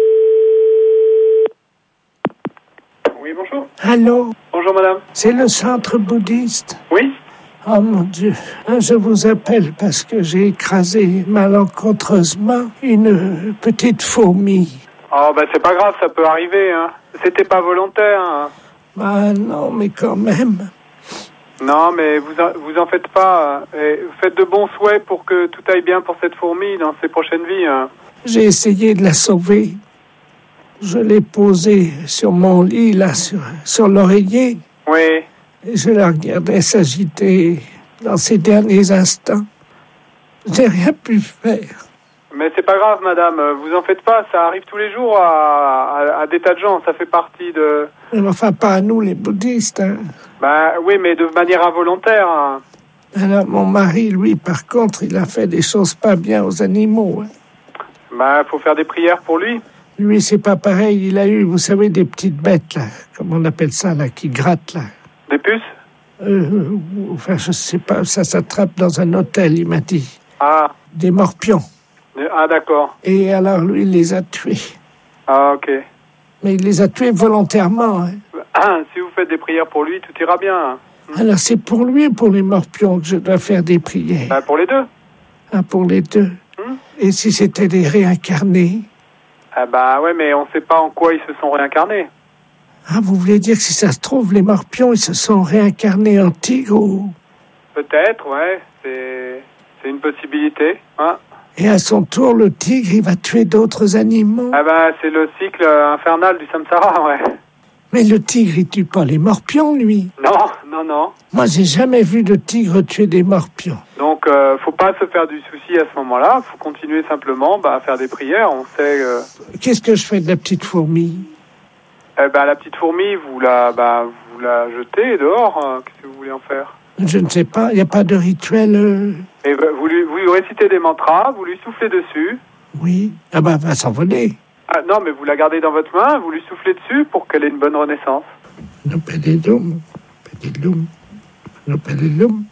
S8: Oui, bonjour.
S1: Allô,
S8: Bonjour, madame.
S1: c'est le centre bouddhiste.
S8: Oui?
S1: Oh mon Dieu, je vous appelle parce que j'ai écrasé malencontreusement une petite fourmi.
S8: Oh, bah, c'est pas grave, ça peut arriver, hein. C'était pas volontaire, hein.
S1: Ah non, mais quand même.
S8: Non, mais vous en, vous en faites pas. Et faites de bons souhaits pour que tout aille bien pour cette fourmi dans ses prochaines vies, hein.
S1: J'ai essayé de la sauver. Je l'ai posée sur mon lit, là, sur, sur l'oreiller.
S8: Oui.
S1: Et je la regardais s'agiter dans ses derniers instants. J'ai rien pu faire.
S8: Mais c'est pas grave, madame, vous en faites pas, ça arrive tous les jours à, à, à des tas de gens, ça fait partie de...
S1: Mais enfin, pas à nous, les bouddhistes, hein.
S8: Bah oui, mais de manière involontaire, hein.
S1: Alors, mon mari, lui, par contre, il a fait des choses pas bien aux animaux, hein.
S8: Bah, faut faire des prières pour lui.
S1: Lui, c'est pas pareil, il a eu, vous savez, des petites bêtes, là, comme on appelle ça, là, qui grattent, là.
S8: Des puces?
S1: Euh, enfin, je sais pas, ça s'attrape dans un hôtel, il m'a dit.
S8: Ah.
S1: Des morpions.
S8: Ah, d'accord.
S1: Et alors, lui, il les a tués.
S8: Ah, ok.
S1: Mais il les a tués volontairement, hein.
S8: Ah, si vous faites des prières pour lui, tout ira bien.
S1: Alors, c'est pour lui ou pour les morpions que je dois faire des prières?
S8: Bah, pour les deux.
S1: Ah, pour les deux.
S8: Hum?
S1: Et si c'était des réincarnés?
S8: Ah, bah, ouais, mais on sait pas en quoi ils se sont réincarnés.
S1: Ah, vous voulez dire que si ça se trouve, les morpions, ils se sont réincarnés en tigre ou...
S8: Peut-être, ouais, c'est, c'est une possibilité, hein.
S1: Et à son tour, le tigre, il va tuer d'autres animaux.
S8: Ah bah, c'est le cycle infernal du samsara, ouais.
S1: Mais le tigre, il tue pas les morpions, lui.
S8: Non, non, non.
S1: Moi, j'ai jamais vu de tigre tuer des morpions.
S8: Donc, euh, faut pas se faire du souci à ce moment-là. Faut continuer simplement bah, à faire des prières. On sait... Euh...
S1: Qu'est-ce que je fais de la petite fourmi?
S8: Eh ben, la petite fourmi, vous la, bah, vous la jetez dehors. Hein. Qu'est-ce que vous voulez en faire?
S1: Je ne sais pas. Il n'y a pas de rituel... Euh...
S8: Et vous lui, vous lui récitez des mantras, vous lui soufflez dessus.
S1: Oui. Ah bah, va s'envoler.
S21: Ah non, mais vous la gardez dans votre main, vous lui soufflez dessus pour qu'elle ait une bonne renaissance.
S1: No pedilum, pedilum, no pedilum.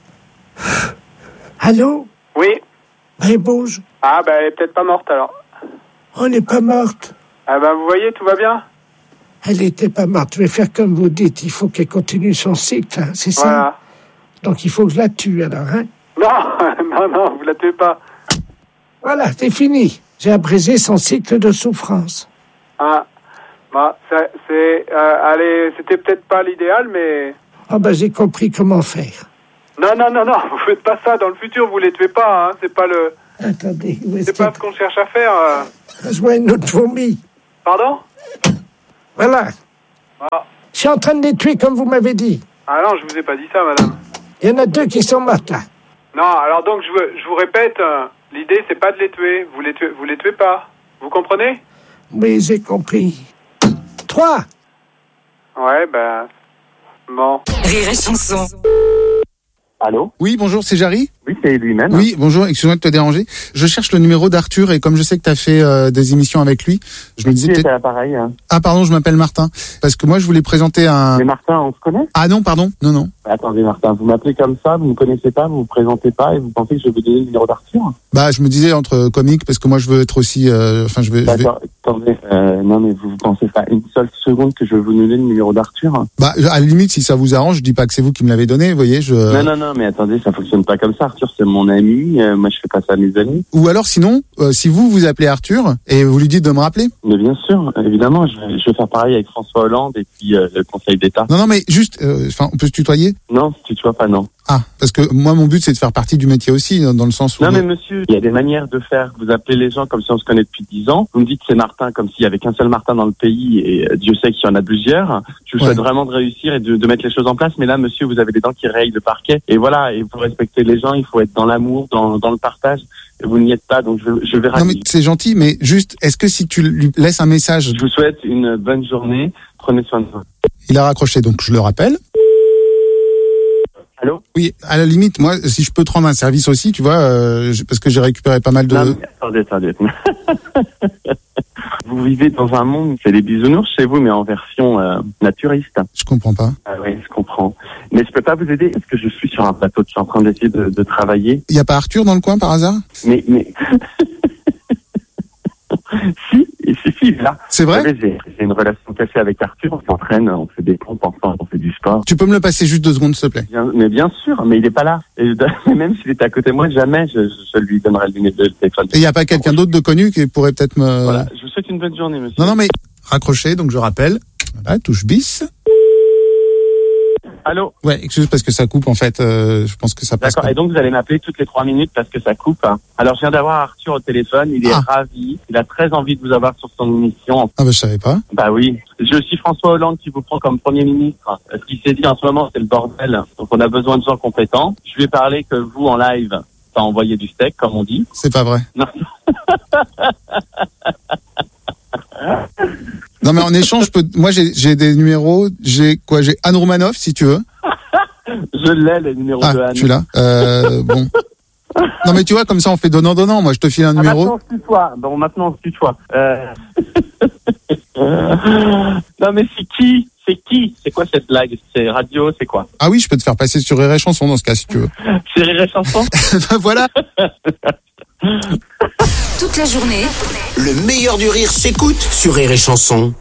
S1: Allô?
S21: Oui.
S1: Elle bouge.
S21: Ah bah elle est peut-être pas morte alors.
S1: On n'est pas morte.
S21: Ah bah vous voyez, tout va bien.
S1: Elle n'était pas morte. Je vais faire comme vous dites. Il faut qu'elle continue son cycle, hein, c'est ça?
S21: Voilà.
S1: Donc il faut que je la tue alors, hein?
S21: Non, non, non, vous la tuez pas.
S1: Voilà, c'est fini. J'ai abrégé son cycle de souffrance.
S21: Ah, bah c'est, c'est euh, allez, c'était peut-être pas l'idéal, mais.
S1: Ah bah j'ai compris comment faire.
S21: Non, non, non, non, vous faites pas ça. Dans le futur, vous les tuez pas, hein. C'est pas le.
S1: Attendez, où est-ce
S21: C'est pas ce qu'on cherche à faire. Euh...
S1: Je vois une autre fourmi.
S21: Pardon?
S1: Voilà.
S21: Ah.
S1: Je suis en train de les tuer comme vous m'avez dit.
S21: Ah non, je vous ai pas dit ça, madame.
S1: Il y en a deux qui sont mortes là.
S21: Non, alors donc je vous, je vous répète, euh, l'idée c'est pas de les tuer. Vous les tuez, vous les tuez pas. Vous comprenez?
S1: Oui, j'ai compris. Trois.
S21: Ouais, ben. Bon.
S6: Rire et chanson.
S7: Allô? Oui, bonjour, c'est Jarry?
S13: Oui, c'est lui-même.
S7: Oui, bonjour, excuse-moi de te déranger. Je cherche le numéro d'Arthur et comme je sais que tu as fait euh, des émissions avec lui, je me disais
S13: Qui
S7: peut-être...
S13: était à l'appareil, hein.
S7: Ah pardon, je m'appelle Martin. Parce que moi, je voulais présenter un...
S13: Mais Martin, on se connaît?
S7: Ah non, pardon, non, non.
S13: Attendez, Martin, vous m'appelez comme ça, vous ne me connaissez pas, vous ne vous présentez pas et vous pensez que je vais vous donner le numéro d'Arthur?
S7: Bah, je me disais entre comiques parce que moi, je veux être aussi... euh, Enfin, je veux... je vais-
S13: D'accord, attendez, euh, non mais vous ne pensez pas une seule seconde que je vais vous donner le numéro d'Arthur?
S7: Bah, à la limite, si ça vous arrange, je dis pas que c'est vous qui me l'avez donné, vous voyez, je...
S13: Non, non, non, mais attendez, ça fonctionne pas comme ça. Arthur, c'est mon ami, euh, moi je fais pas ça à mes amis.
S7: Ou alors, sinon, euh, si vous, vous appelez Arthur et vous lui dites de me rappeler.
S13: Mais bien sûr, évidemment, je vais, je vais faire pareil avec François Hollande et puis euh, le Conseil d'État.
S7: Non, non, mais juste, euh, enfin, on peut se tutoyer?
S13: Non, si tu vois pas, non.
S7: Ah, parce que moi, mon but, c'est de faire partie du métier aussi, dans le sens où...
S13: Non mais monsieur, il y a des manières de faire. Vous appelez les gens comme si on se connaît depuis dix ans. Vous me dites c'est Martin comme s'il y avait qu'un seul Martin dans le pays et euh, Dieu sait qu'il y en a plusieurs. Je vous souhaite vraiment de réussir et de, de mettre les choses en place. Mais là, monsieur, vous avez des dents qui rayent le parquet. Et voilà, et pour respecter les gens, il faut être dans l'amour, dans, dans le partage. Et vous n'y êtes pas, donc je, je vais
S7: Non mais c'est gentil, mais juste, est-ce que si tu lui laisses un message...
S13: Je vous souhaite une bonne journée. Prenez soin de vous.
S7: Il a raccroché, donc je le rappelle.
S13: Allô?
S7: Oui, à la limite, moi, si je peux te rendre un service aussi, tu vois, euh, je- parce que j'ai récupéré pas mal de...
S13: Non, mais attendez, attendez. Vous vivez dans un monde, c'est des bisounours chez vous, mais en version euh, naturiste.
S7: Je comprends pas.
S13: Ah oui, je comprends. Mais je peux pas vous aider parce que je suis sur un plateau, je suis en train d'essayer de, de travailler.
S7: Il y a pas Arthur dans le coin par hasard?
S13: Mais, mais... si, si, si, il est là.
S7: C'est vrai?
S13: Vous savez, J'ai j'ai une relation cachée avec Arthur, on s'entraîne, on fait des pompes ensemble, on fait du sport.
S7: Tu peux me le passer juste deux secondes, s'il te plaît?
S13: Bien- mais bien sûr, mais il est pas là. Et je- même s'il était à côté de moi, jamais je, je, je lui donnerai le numéro de téléphone.
S7: Et il y a pas quelqu'un d'autre de connu qui pourrait peut-être me...
S13: Voilà, je vous souhaite une bonne journée, monsieur.
S7: Non, non, mais raccroché, donc je rappelle. Voilà, touche bis.
S13: Allô?
S7: Ouais, excuse parce que ça coupe en fait. Euh, je pense que ça passe.
S13: D'accord,
S7: pas.
S13: et donc vous allez m'appeler toutes les trois minutes parce que ça coupe. Hein. Alors je viens d'avoir Arthur au téléphone, il est ravi, il a très envie de vous avoir sur son émission.
S7: Ah bah je savais pas.
S13: Bah oui, je suis François Hollande qui vous prend comme Premier ministre. Ce qui s'est dit en ce moment, c'est le bordel. Donc on a besoin de gens compétents. Je lui ai parlé que vous, en live, t'as envoyé du steak, comme on dit.
S7: C'est pas vrai.
S13: Non.
S7: Non mais en échange, je peux... moi j'ai j'ai des numéros. J'ai quoi? J'ai Anne Roumanoff si tu veux.
S13: Je l'ai, les numéros
S7: Ah,
S13: de Anne.
S7: tu l'as. Euh, bon. Non mais tu vois, comme ça on fait donnant donnant. Moi je te file un
S13: Ah,
S7: numéro.
S13: maintenant on se tutoie. Bon, maintenant on se tutoie. Euh... non mais c'est qui? C'est qui? C'est quoi cette blague? C'est radio? C'est quoi?
S7: Ah oui, je peux te faire passer sur Rire et Chanson dans ce cas si tu veux.
S13: C'est Rire et Chanson?
S7: Voilà.
S6: Toute la journée,
S4: Le meilleur du rire s'écoute sur Rire et Chanson.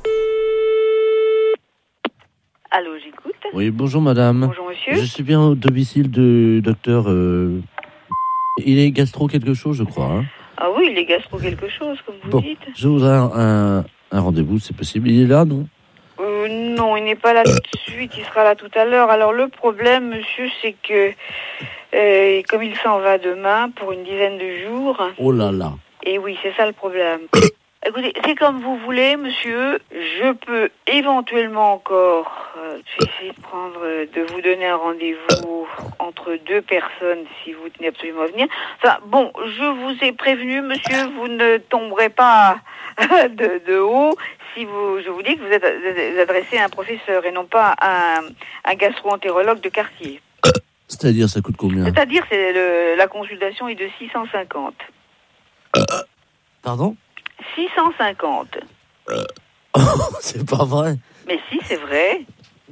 S2: Allô, j'écoute.
S12: Oui, bonjour madame.
S2: Bonjour, monsieur.
S12: Je suis bien au domicile du docteur... euh, Il est gastro quelque chose, je crois. Hein.
S2: Ah oui, il est gastro quelque chose, comme vous
S12: Bon,
S2: dites.
S12: je voudrais un, un, un rendez-vous, c'est possible. Il est là, non?
S2: Euh, non, il n'est pas là tout de suite, il sera là tout à l'heure. Alors le problème, monsieur, c'est que euh, comme il s'en va demain pour une dizaine de jours,
S12: Oh là là.
S2: et oui, c'est ça le problème. Écoutez, c'est comme vous voulez, monsieur. Je peux éventuellement encore euh, essayer de prendre, euh, de vous donner un rendez-vous entre deux personnes si vous tenez absolument à venir. Enfin, bon, je vous ai prévenu, monsieur, vous ne tomberez pas de, de haut si vous, je vous dis que vous êtes, vous adressez à un professeur et non pas à un, un gastro-entérologue de quartier.
S12: C'est-à-dire, ça coûte combien?
S2: C'est-à-dire, c'est le, la consultation est de six cent cinquante.
S12: Pardon?
S2: six cent cinquante.
S12: Oh, c'est pas vrai.
S2: Mais si, c'est vrai.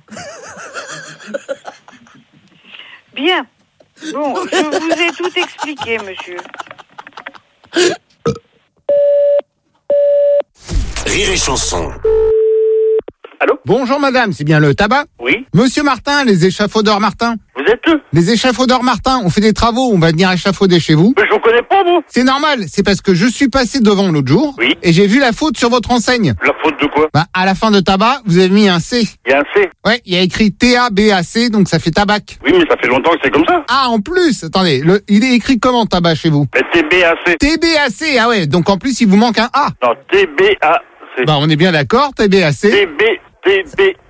S2: Bien. Bon, je vous ai tout expliqué, monsieur.
S4: Rire et chanson.
S7: Allô? Bonjour madame, c'est bien le tabac?
S10: Oui.
S7: Monsieur Martin, les échafaudeurs Martin.
S10: Vous êtes eux?
S7: Les échafaudeurs Martin, on fait des travaux, on va venir échafauder chez vous.
S10: Mais je vous connais pas, vous.
S7: C'est normal, c'est parce que je suis passé devant l'autre jour.
S10: Oui.
S7: Et j'ai vu la faute sur votre enseigne.
S10: La faute de quoi?
S7: Bah, à la fin de tabac, vous avez mis un C.
S10: Il y a un C.
S7: Ouais, il y a écrit T A B A C, donc ça fait tabac.
S10: Oui, mais ça fait longtemps que c'est comme ça.
S7: Ah, en plus, attendez, le, il est écrit comment tabac chez vous?
S10: Mais T B A C.
S7: T B A C, ah ouais, donc en plus il vous manque un A.
S10: Non, T B A C.
S7: Bah, on est bien d'accord, T B A C.
S10: T B, T B